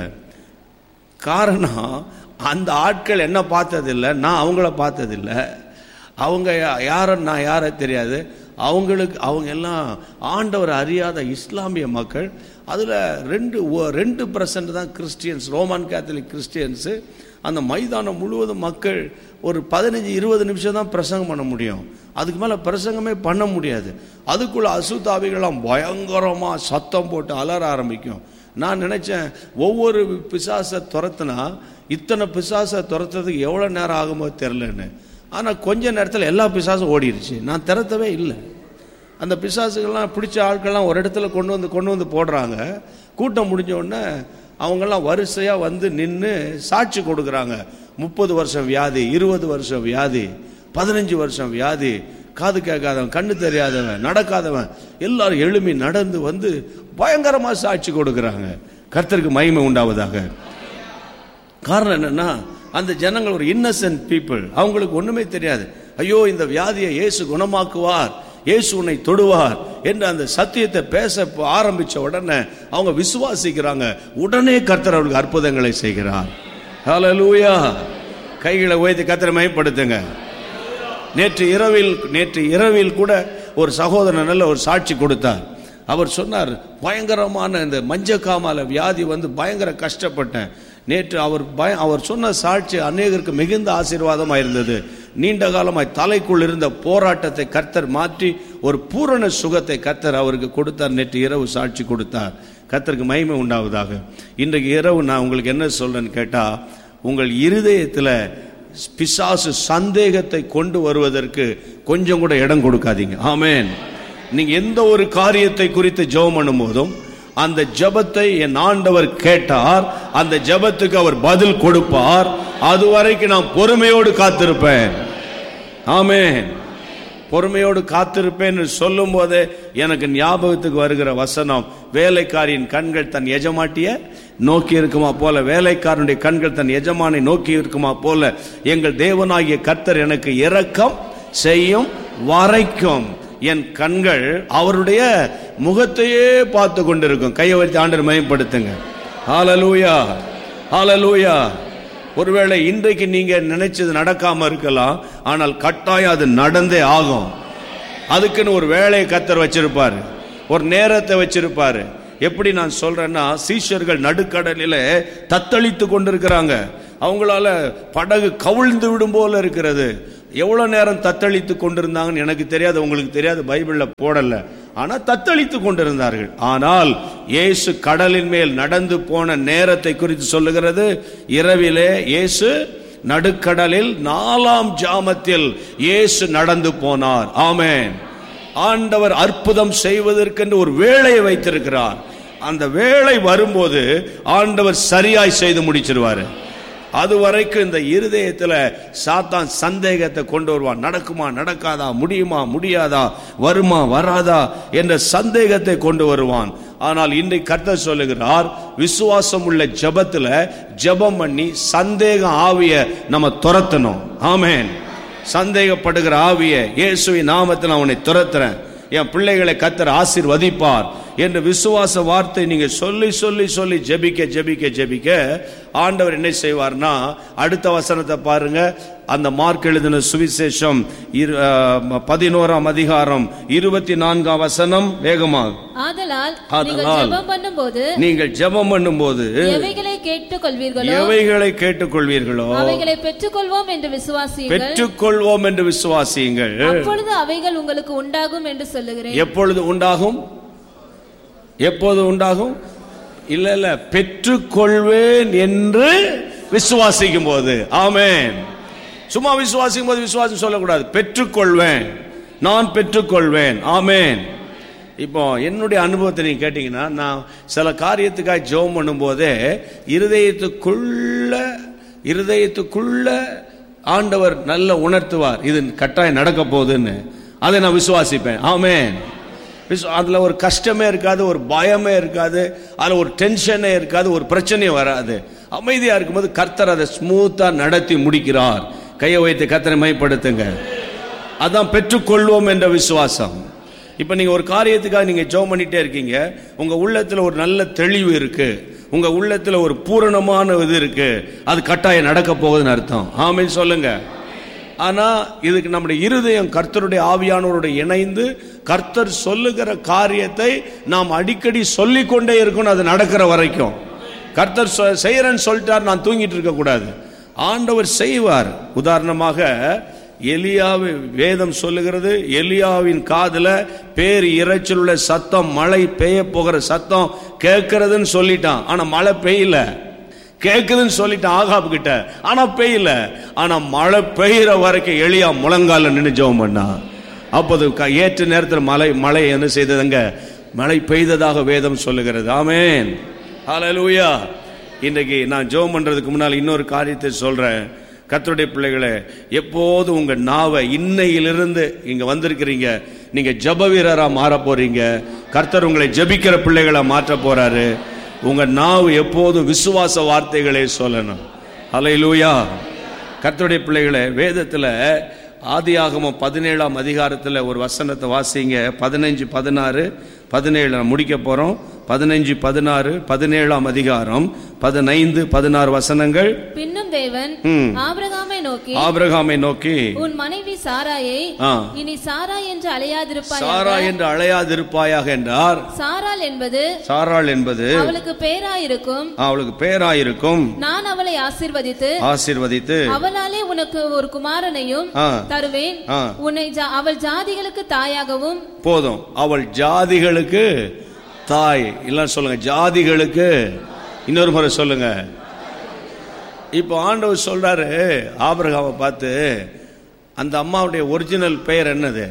காரணம், அந்த ஆட்கள் என்ன பார்த்ததில்லை, நான் அவங்கள பார்த்ததில்லை. அவங்க யாரும் நான் யார தெரியாது. அவங்க எல்லாம் ஆண்டவர் அறியாத இஸ்லாமிய மக்கள். அதில் 2% தான் கிறிஸ்டியன்ஸ், ரோமன் கேத்தலிக் கிறிஸ்டியன்ஸு. அந்த மைதானம் முழுவதும் மக்கள் ஒரு 15-20 நிமிஷம் தான் பிரசங்கம் பண்ண முடியும். அதுக்கு மேலே பிரசங்கமே பண்ண முடியாது. அதுக்குள்ள அசுத்தாவிகளாம் பயங்கரமாக சத்தம் போட்டு அலற ஆரம்பிக்கும். நான் நினைச்சேன், ஒவ்வொரு பிசாசை துரத்துனா இத்தனை பிசாசை துரத்துறதுக்கு எவ்வளோ நேரம் ஆகுமோ தெரிலன்னு. ஆனால் கொஞ்ச நேரத்தில் எல்லா பிசாசும் ஓடிடுச்சு. நான் திறத்தவே இல்லை. அந்த பிசாசுகள்லாம் பிடிச்ச ஆட்கள்லாம் ஒரு இடத்துல கொண்டு வந்து போடுறாங்க. கூட்டம் முடிஞ்ச உடனே அவங்கெல்லாம் வரிசையாக வந்து நின்று சாட்சி கொடுக்குறாங்க. 30 வருஷம் வியாதி, 20 வருஷம் வியாதி, 15 வருஷம் வியாதி, காது கேட்காதவன், கண்ணு தெரியாதவன், நடக்காதவன் எல்லாரும் எழும்பி நடந்து வந்து பயங்கரமாக சாட்சி கொடுக்குறாங்க. கர்த்தருக்கு மகிமை உண்டாவதாக. காரணம் என்னன்னா, அந்த ஜனங்கள் ஒரு இன்னசென்ட் பீப்புள். அவங்களுக்கு ஒண்ணுமே தெரியாது. ஐயோ, இந்த வியாதியை இயேசு குணமாக்குவார், இயேசு உன்னை தொடுவார் என்று அந்த சத்தியத்தை பேச ஆரம்பிச்ச உடனே அவங்க விசுவாசிக்கிறாங்க. உடனே கர்த்தர் அவர்களுக்கு அற்புதங்களை செய்கிறார். ஹல்லேலூயா. கைகளை உயர்த்தி கர்த்தரை மகிமைப்படுத்துங்க. நேற்று இரவில் கூட ஒரு சகோதரன் நல்ல ஒரு சாட்சி கொடுத்தார். அவர் சொன்னார், பயங்கரமான இந்த மஞ்சக்காமால வியாதி வந்து பயங்கர கஷ்டப்பட்டேன். நேற்று அவர் சொன்ன சாட்சி அநேகருக்கு மிகுந்த ஆசீர்வாதமாக இருந்தது. நீண்ட காலமாய் தலைக்குள் இருந்த போராட்டத்தை கர்த்தர் மாற்றி ஒரு பூரண சுகத்தை கர்த்தர் அவருக்கு கொடுத்தார். நேற்று இரவு சாட்சி கொடுத்தார். கர்த்தருக்கு மகிமை உண்டாவதாக. இன்றைக்கு இரவு நான் உங்களுக்கு என்ன சொல்றேன்னு கேட்டா, உங்கள் இருதயத்தில் பிசாசு சந்தேகத்தை கொண்டு வருவதற்கு கொஞ்சம் கூட இடம் கொடுக்காதீங்க. ஆமென். நீங்க எந்த ஒரு காரியத்தை குறித்து ஜெபம் பண்ணும் போதும் அந்த ஜெபத்தை என் ஆண்டவர் கேட்டார், அந்த ஜெபத்துக்கு அவர் பதில் கொடுப்பார். அதுவரைக்கும் நான் பொறுமையோடு காத்திருப்பேன். ஆமென். பொறுமையோடு காத்திருப்பேன் சொல்லும் போதே எனக்கு ஞாபகத்துக்கு வருகிற வசனம், வேலைக்காரியின் கண்கள் தன் எஜமாட்டிய நோக்கி இருக்குமா போல, வேலைக்காரனுடைய கண்கள் தன் எஜமானை நோக்கி இருக்குமா போல, எங்கள் தேவனாகிய கர்த்தர் எனக்கு இரக்கம் செய்யும் வரைக்கும் என் கண்கள் அவருடைய முகத்தையே பார்த்து கொண்டிருக்கும். கையை வைத்து ஆண்டவரை மகிமைப்படுத்துங்க. ஹல்லேலூயா, ஹல்லேலூயா. ஒருவேளை இன்றைக்கு நீங்க நினைச்சது நடக்காம இருக்கலாம், ஆனால் கட்டாயம் அது நடந்தே ஆகும். அதுக்குன்னு ஒரு வேலையை கர்த்தர் வச்சிருப்பாரு, ஒரு நேரத்தை வச்சிருப்பாரு. எப்படி நான் சொல்றேன்னா, சீஷர்கள் நடுக்கடலிலே தத்தளித்து கொண்டிருக்கிறாங்க. அவங்களால படகு கவிழ்ந்து விடும் போல இருக்கிறது. எவ்வளவு நேரம் தத்தளித்து கொண்டிருந்தாங்கன்னு எனக்கு தெரியாது, உங்களுக்கு தெரியாது, பைபிள்ல போடல. ஆனா தத்தளித்து கொண்டிருந்தார்கள். ஆனால் இயேசு கடலின் மேல் நடந்து போன நேரத்தை குறித்து சொல்லுகிறது. இரவிலே இயேசு நடுக்கடலில் 4ஆம் ஜாமத்தில் இயேசு நடந்து போனார். ஆமென். ஆண்டவர் அற்புதம் செய்வதற்கென்று ஒரு வேளையை வைத்திருக்கிறார். அந்த வேளை வரும்போது ஆண்டவர் சரியாய் செய்து முடிச்சிருவாரு. அது வரைக்கும் இந்த இருதயத்துல சாத்தான் சந்தேகத்தை கொண்டு வருவான். நடக்குமா நடக்காதா, முடியுமா முடியாதா, வருமா வராதா என்ற சந்தேகத்தை கொண்டு வருவான். ஆனால் இன்றைக்கு கர்த்தர் சொல்லுகிறார், விசுவாசம் உள்ள ஜெபத்துல ஜெபம் பண்ணி சந்தேக ஆவிய நம்ம துரத்தணும். ஆமென். சந்தேகப்படுகிற ஆவிய இயேசுவின் நாமத்தில் அவனை துரத்துறேன், என் பிள்ளைகளை கர்த்தர் ஆசீர்வதிப்பார் என்று விசுவாச வார்த்தை நீங்க சொல்லி சொல்லி சொல்லி ஜெபிக்க ஜெபிக்க ஜெபிக்க ஆண்டவர் என்ன செய்வார்னா, அடுத்த வசனத்தை பாருங்க. அந்த மார்க் எழுதின சுவிசேஷம் 11ஆம் அதிகாரம் 24ஆம் வசனம். வேகமாக. ஆதலால் நீங்கள் ஜெபம் பண்ணும்போது எவைகளை கேட்டுக்கொள்வீர்களோ அவைகளை பெற்றுக்கொள்வோம் என்று விசுவாசியுங்கள். அப்பொழுது அவைகள் உங்களுக்கு உண்டாகும் என்று சொல்லுகிறேன். எப்பொழுது உண்டாகும்? எப்போது உண்டாகும்? இல்ல இல்ல, பெற்றுக்கொள்வேன் என்று விசுவாசிக்கும் போது. ஆமென். சும்மா விசுவாசிக்கும் போது விசுவாசம் சொல்லக்கூடாது. பெற்றுக்கொள்வேன், நான் பெற்றுக்கொள்வேன். ஆமென். இப்போ என்னுடைய அனுபவத்தை நீங்க கேட்டீங்கன்னா, நான் சில காரியத்துக்காக ஜெபம் பண்ணும் போதே இருதயத்துக்குள்ள ஆண்டவர் நல்ல உணர்த்துவார், இது கட்டாயம் நடக்க போகுதுன்னு. அதை நான் விசுவாசிப்பேன். ஆமென். அதுல ஒரு கஷ்டமே இருக்காது, ஒரு பயமே இருக்காது, அதுல ஒரு டென்ஷனே இருக்காது, ஒரு பிரச்சனையும் வராது. அமைதியா இருக்கும்போது கர்த்தர் அதை ஸ்மூத்தா நடத்தி முடிக்கிறார். கையை வைத்து கர்த்தரை மைப்படுத்துங்க. அதான் பெற்றுக்கொள்வோம் என்ற விசுவாசம். இப்ப நீங்க ஒரு காரியத்துக்காக நீங்க ஜெபம் பண்ணிட்டே இருக்கீங்க, உங்க உள்ளத்துல ஒரு நல்ல தெளிவு இருக்கு, உங்க உள்ளத்துல ஒரு பூரணமான இது இருக்கு, அது கட்டாயம் நடக்க போகுதுன்னு அர்த்தம். ஆமென் சொல்லுங்க. ஆனா இதுக்கு நம்முடைய இருதயம் கர்த்தருடைய ஆவியானவரோடு இணைந்து கர்த்தர் சொல்லுகிற காரியத்தை நாம் அடிக்கடி சொல்லிக்கொண்டே இருக்கணும், அது நடக்கிற வரைக்கும். கர்த்தர் செய்யறேன்னு சொல்லிட்டார், நான் தூங்கிட்டு இருக்க கூடாது. ஆண்டவர் செய்வார். உதாரணமாக எலியாவை வேதம் சொல்லுகிறது, எலியாவின் காதுல பேர் இறைச்சல் உள்ள சத்தம், மழை பெய்ய போகிற சத்தம் கேட்கிறதுன்னு சொல்லிட்டான். ஆனா மழை பெய்யல. கேக்குதுன்னு சொல்லிட்டான் ஆகாப் கிட்ட, ஆனா பெய்யல. ஆனா மழை பெய்யற வரைக்கும் எலியா முழங்கால நின்று ஜெபம் பண்ணா. அப்போது ஏற்ற நேரத்தில் மழை என்ன செய்ததுங்க? மழை பெய்ததாக வேதம் சொல்லுகிறது. ஆமென். ஹல்லேலூயா. இன்றைக்கு நான் ஜெபம் பண்றதுக்கு முன்னால் இன்னொரு காரியத்தை சொல்றேன். கர்த்தருடைய பிள்ளைகளே, எப்போது உங்க நாவை, இன்னையிலிருந்து இங்க வந்திருக்கிறீங்க, நீங்க ஜெப வீரரா மாற போறீங்க. கர்த்தர் உங்களை ஜெபிக்கிற பிள்ளைகளா மாற்ற போறாரு. உங்க நாவு எப்போதும் விசுவாச வார்த்தைகளே சொல்லணும். ஹல்லேலூயா. கர்த்தருடைய பிள்ளைகளே, வேதத்துல ஆதியாகமம் 17ஆம் அதிகாரத்துல ஒரு வசனத்தை வாசிங்க. 15, 16, 17 முடிக்க போறோம். 15, 16, 17ஆம் அதிகாரம் 15, 16 வசனங்கள். பின்னும் தேவன் ஆபிரகாமை நோக்கி உன் மனைவி சாராயை இனி சாரா என்று அழையாதிருப்பாயாக என்றார். சாராள் என்பது அவளுக்கு பேராயிருக்கும். நான் அவளை ஆசீர்வதித்து அவளாலே உனக்கு ஒரு குமாரனையும் தருவேன். அவள் ஜாதிகளுக்கு தாயாகவும். போதும், அவள் ஜாதிகளுக்கு தாய். இல்ல சொல்லுங்க, ஜாதிகளுக்கு. இன்னொரு முறை சொல்லுங்க. இப்போ ஆண்டவர் சொல்றாரு ஆபிரகாமை பார்த்து, அந்த அம்மாவுடைய ஒரிஜினல் பெயர் என்னது?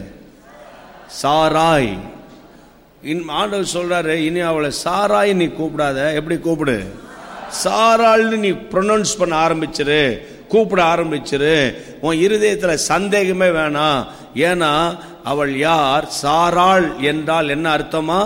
சாராய். ஆண்டவர் சொல்றாரு, இனி அவளை சாராய் நீ கூப்பிடாத. எப்படி கூப்பிடு? சாராள்னு நீ ப்ரொனவுன்ஸ் பண்ண ஆரம்பிச்சிரு, கூப்பிட ஆரம்பிச்சிரு. உன் இருதயத்துல சந்தேகமே வேணாம். ஏன்னா அவள் யார்? சாராள் என்றால் என்ன அர்த்தமா?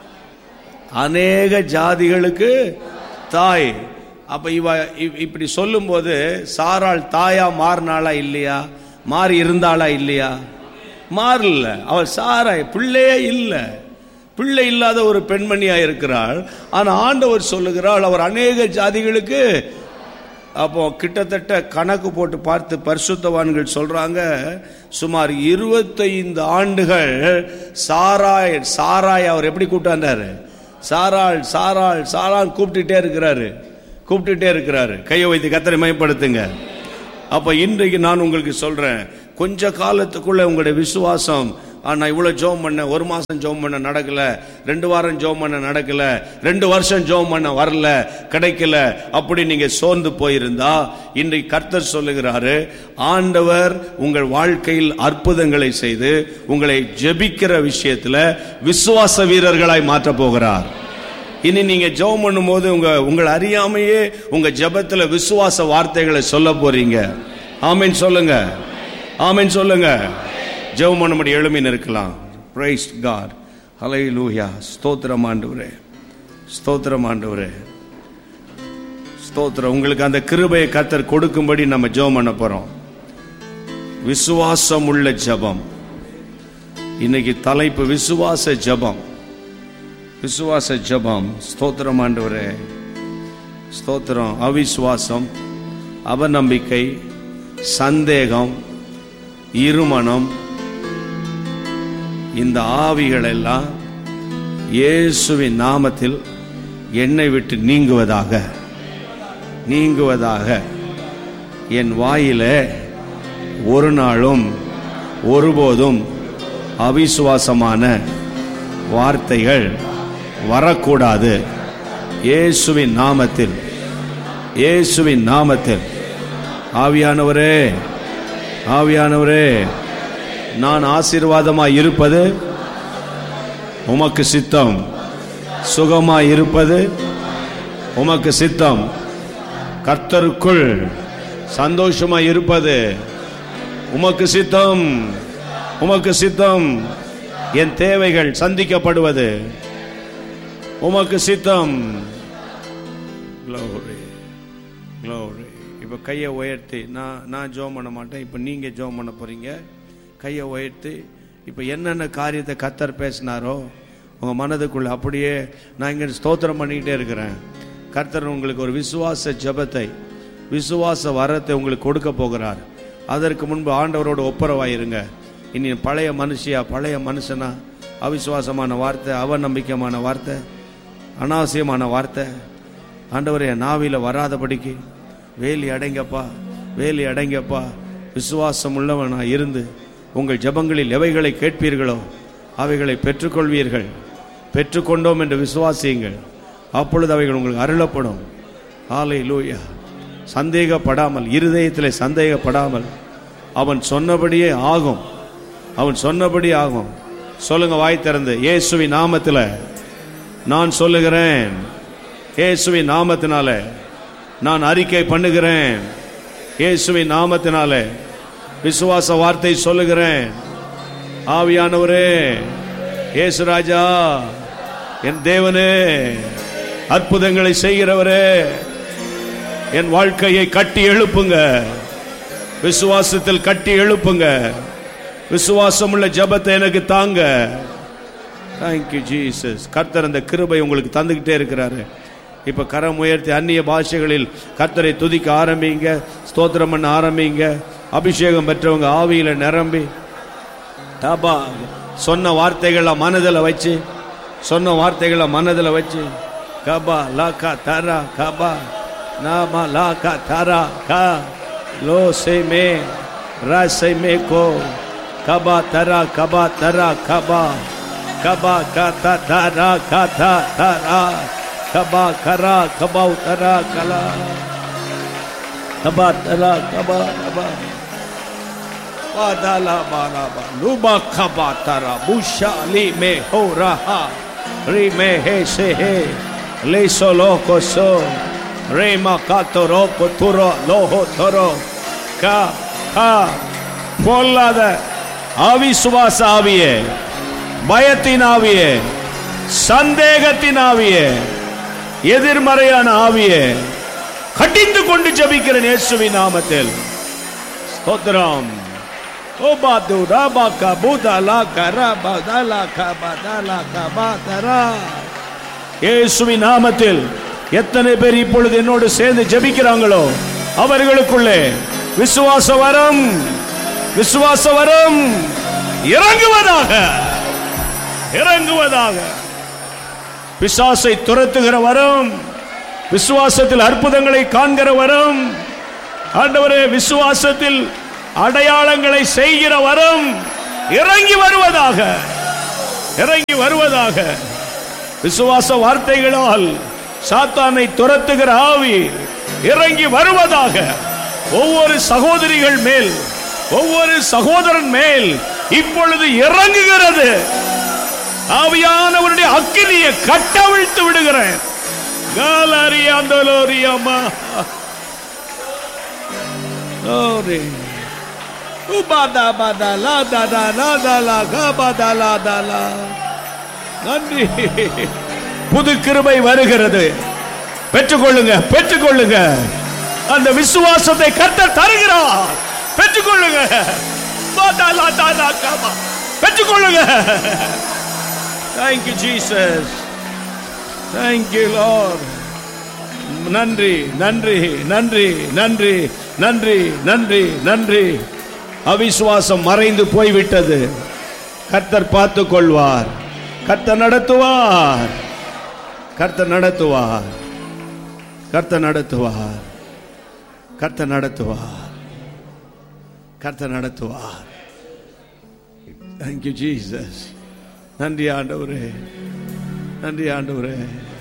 அநேக ஜாதிகளுக்கு தாய். அப்ப இவ இப்படி சொல்லும் போது சாராள் தாயா மாறினாளா இல்லையா? மாறி இருந்தாளா இல்லையா? மாறல. அவள் சாராய், பிள்ளையே இல்ல, பிள்ளை இல்லாத ஒரு பெண்மணியா இருக்கிறாள். ஆனா ஆண்டவர் சொல்லுகிறாள், அவர் அநேக ஜாதிகளுக்கு அப்போ கிட்டத்தட்ட கணக்கு போட்டு பார்த்து பரிசுத்தவான்கள் சொல்றாங்க, சுமார் 25 ஆண்டுகள் சாராய் அவர் எப்படி கூப்பிட்டாரு? சாராள் சாராள் சாராள் கூப்பிட்டுட்டே இருக்கிறாரு. கையை வைத்து கர்த்தரை மகிமைப்படுத்துங்க. அப்ப இன்றைக்கு நான் உங்களுக்கு சொல்றேன், கொஞ்ச காலத்துக்குள்ள உங்களுடைய விசுவாசம், நான் இவ்வளவு ஜெபம் பண்ண, 1 மாசம் ஜெபம் பண்ண நடக்கல, 2 வாரம் ஜெபம் பண்ண நடக்கல, 2 வருஷம் ஜெபம் பண்ண வரல, கிடைக்கல, அப்படி நீங்க சோர்ந்து போயிருந்தா, இன்றைக்கு கர்த்தர் சொல்லுகிறாரு, ஆண்டவர் உங்கள் வாழ்க்கையில் அற்புதங்களை செய்து உங்களை ஜெபிக்கிற விஷயத்துல விசுவாச வீரர்களாய் மாற்ற போகிறார். இனி நீங்க ஜெபம் பண்ணும் போது உங்களை அறியாமையே உங்க ஜெபத்துல விசுவாச வார்த்தைகளை சொல்ல போறீங்க. ஆமென் சொல்லுங்க, ஆமென் சொல்லுங்க. ஜெபம் பண்ணும்படி எழுமின் இருக்கலாம். பிரைஸ் காட், ஹல்லேலூயா. ஸ்தோத்திரம் ஆண்டவரே, ஸ்தோத்திரம் ஆண்டவரே, ஸ்தோத்திரம். உங்களுக்கு அந்த கிருபையை கர்த்தர் கொடுக்கும்படி நம்ம ஜெபம் பண்ண போறோம். விசுவாசம் உள்ள ஜெபம். இன்னைக்கு தலைப்பு விசுவாச ஜெபம், விசுவாச ஜெபம். ஸ்தோத்திரம் ஆண்டவரே, ஸ்தோத்திரம். அவிசுவாசம், அவநம்பிக்கை, சந்தேகம், இருமனம், இந்த ஆவிகள் எல்லாம் இயேசுவின் நாமத்தில் என்னை விட்டு நீங்குவதாக. என் வாயிலே ஒரு நாளும் ஒருபோதும் அவிசுவாசமான வார்த்தைகள் வரக்கூடாது. இயேசுவின் நாமத்தில், இயேசுவின் நாமத்தில். ஆவியானவரே, ஆவியானவரே, நான் ஆசீர்வாதமாய் இருப்பது உமக்கு சித்தம், சுகமாய் இருப்பது உமக்கு சித்தம், கர்த்தருக்குள் சந்தோஷமாய் இருப்பது உமக்கு சித்தம், உமக்கு சித்தம். என் தேவைகள் சந்திக்கப்படுவது உமக்கு சித்தம். Glory, glory. இப்ப கையை உயர்த்தி, நான் ஜெபம் பண்ண மாட்டேன், இப்ப நீங்க ஜெபம் பண்ண போறீங்க. கையை உயர்த்தி இப்ப என்னென்ன காரியத்தை கர்த்தர் பேசினாரோ உங்க மனதுக்குள்ள அப்படியே நான் இங்க ஸ்தோத்திரம் பண்ணிக்கிட்டே இருக்கிறேன். கர்த்தர் உங்களுக்கு ஒரு விசுவாச ஜெபத்தை, விசுவாச வரத்தை உங்களுக்கு கொடுக்க போகிறார். அதற்கு முன்பு ஆண்டவரோட ஒப்புரவாயிருங்க. இனி பழைய மனுஷனா அவிசுவாசமான வார்த்தை, அவநம்பிக்கையான வார்த்தை, அனாவசியமான வார்த்தை ஆண்டவரே நாவில வராதபடிக்கு வேலி அடைங்கப்பா. விசுவாசம் உள்ளவனா இருந்து உங்கள் ஜெபங்களில் எவைகளை கேட்பீர்களோ அவைகளை பெற்றுக்கொள்வீர்கள். பெற்றுக்கொண்டோம் என்று விசுவாசியுங்கள், அப்பொழுது அவைகள் உங்களுக்கு அருளப்படும். ஹல்லேலூயா. சந்தேகப்படாமல், இருதயத்திலே சந்தேகப்படாமல், அவன் சொன்னபடியே ஆகும், அவன் சொன்னபடி ஆகும். சொல்லுங்க வாய் திறந்து, இயேசுவின் நாமத்தில் நான் சொல்லுகிறேன், இயேசுவின் நாமத்தினால நான் அறிக்கை பண்ணுகிறேன், இயேசுவின் நாமத்தினாலே விசுவாச வார்த்தை சொல்லுகிறேன். ஆவியானவரே, இயேசு ராஜா, என் தேவனே, அற்புதங்களை செய்கிறவரே, என் வாழ்க்கையை கட்டி எழுப்புங்க, விசுவாசத்தில் கட்டி எழுப்புங்க. விசுவாசம் உள்ள ஜெபத்தை எனக்கு தாங்க. Thank you Jesus. கர்த்தர் அந்த கிருபை உங்களுக்கு தந்துகிட்டே இருக்கிறாரு. இப்ப கரம் உயர்த்தி அந்நிய பாஷைகளில் கர்த்தரை துதிக்க ஆரம்பிங்க, ஸ்தோத்திரம் பண்ண ஆரம்பிங்க. அபிஷேகம் பெற்றவங்க ஆவியில நிரம்பி சொன்ன வார்த்தைகளை மனதில் வச்சு, சொன்ன வார்த்தைகளை மனதில் வச்சு கபா லாகா தரா கபா நாமா லாகா தரா கா low say May ராசை May go Kaba Tura Kaba Katha Tura Katha Tura Kaba garam Kaba Tura Kala Kaba Tura Kaba Kaba Badala baraba luba kabatara busha li me horaha ri me he se he le solo koso re ma katoro koturo loho toro ka ha pollada aviswasa aviye bayatin aviye sandegatin aviye edirmarayana aviye கட்டிந்து கொண்டு ஜெபிக்கிறேன் இயேசுவின் நாமத்தில். ஸ்தோத்திரம். ஓபாது ராபாகா புதலா கரபதலா கபதலா கபதரா. இயேசுவின் நாமத்தில் எத்தனை பேர் இப்பொழுது என்னோடு சேர்ந்து ஜெபிக்கிறாங்களோ அவர்களுக்குள்ளே விசுவாச வரம் இறங்குவதாக, இறங்குவதாக. பிசாசை துரத்துகிற வரம், விசுவாசத்தில் அற்புதங்களை காண்கிற வரம், ஆண்டவரே விசுவாசத்தில் அடையாளங்களை செய்கிற வரம் இறங்கி வருவதாக, இறங்கி வருவதாக. விசுவாச வார்த்தைகளால் சாத்தானை துரத்துகிற ஆவி இறங்கி வருவதாக. ஒவ்வொரு சகோதரிகள் மேல், ஒவ்வொரு சகோதரன் மேல் இப்பொழுது இறங்குகிறது. ஆவியானவருடைய அக்கினியை கட்டவிழ்த்து விடுகிறேன். நன்றி. புது கிருபை வருகிறது. பெற்றுக்கொள்ளுங்க, பெற்றுக்கொள்ளுங்க. அந்த விசுவாசத்தை கர்த்தர் தருகிறார். பெற்றுக்கொள்ளுங்க, பெற்றுக்கொள்ளுங்க. Thank you Jesus. Thank you Lord. நன்றி, நன்றி, நன்றி, நன்றி, நன்றி, நன்றி, நன்றி. அவிசுவாசம் மறைந்து போய்விட்டது. கர்த்தர் பார்த்துக் கொள்வார். கர்த்தர் நடத்துவார். கர்த்தர் நடத்துவார். கர்த்தர் நடத்துவார். கர்த்தர் நடத்துவார். கர்த்தர் நடத்துவார். Thank you Jesus. நன்றி ஆண்டவரே, நன்றி ஆண்டவரே.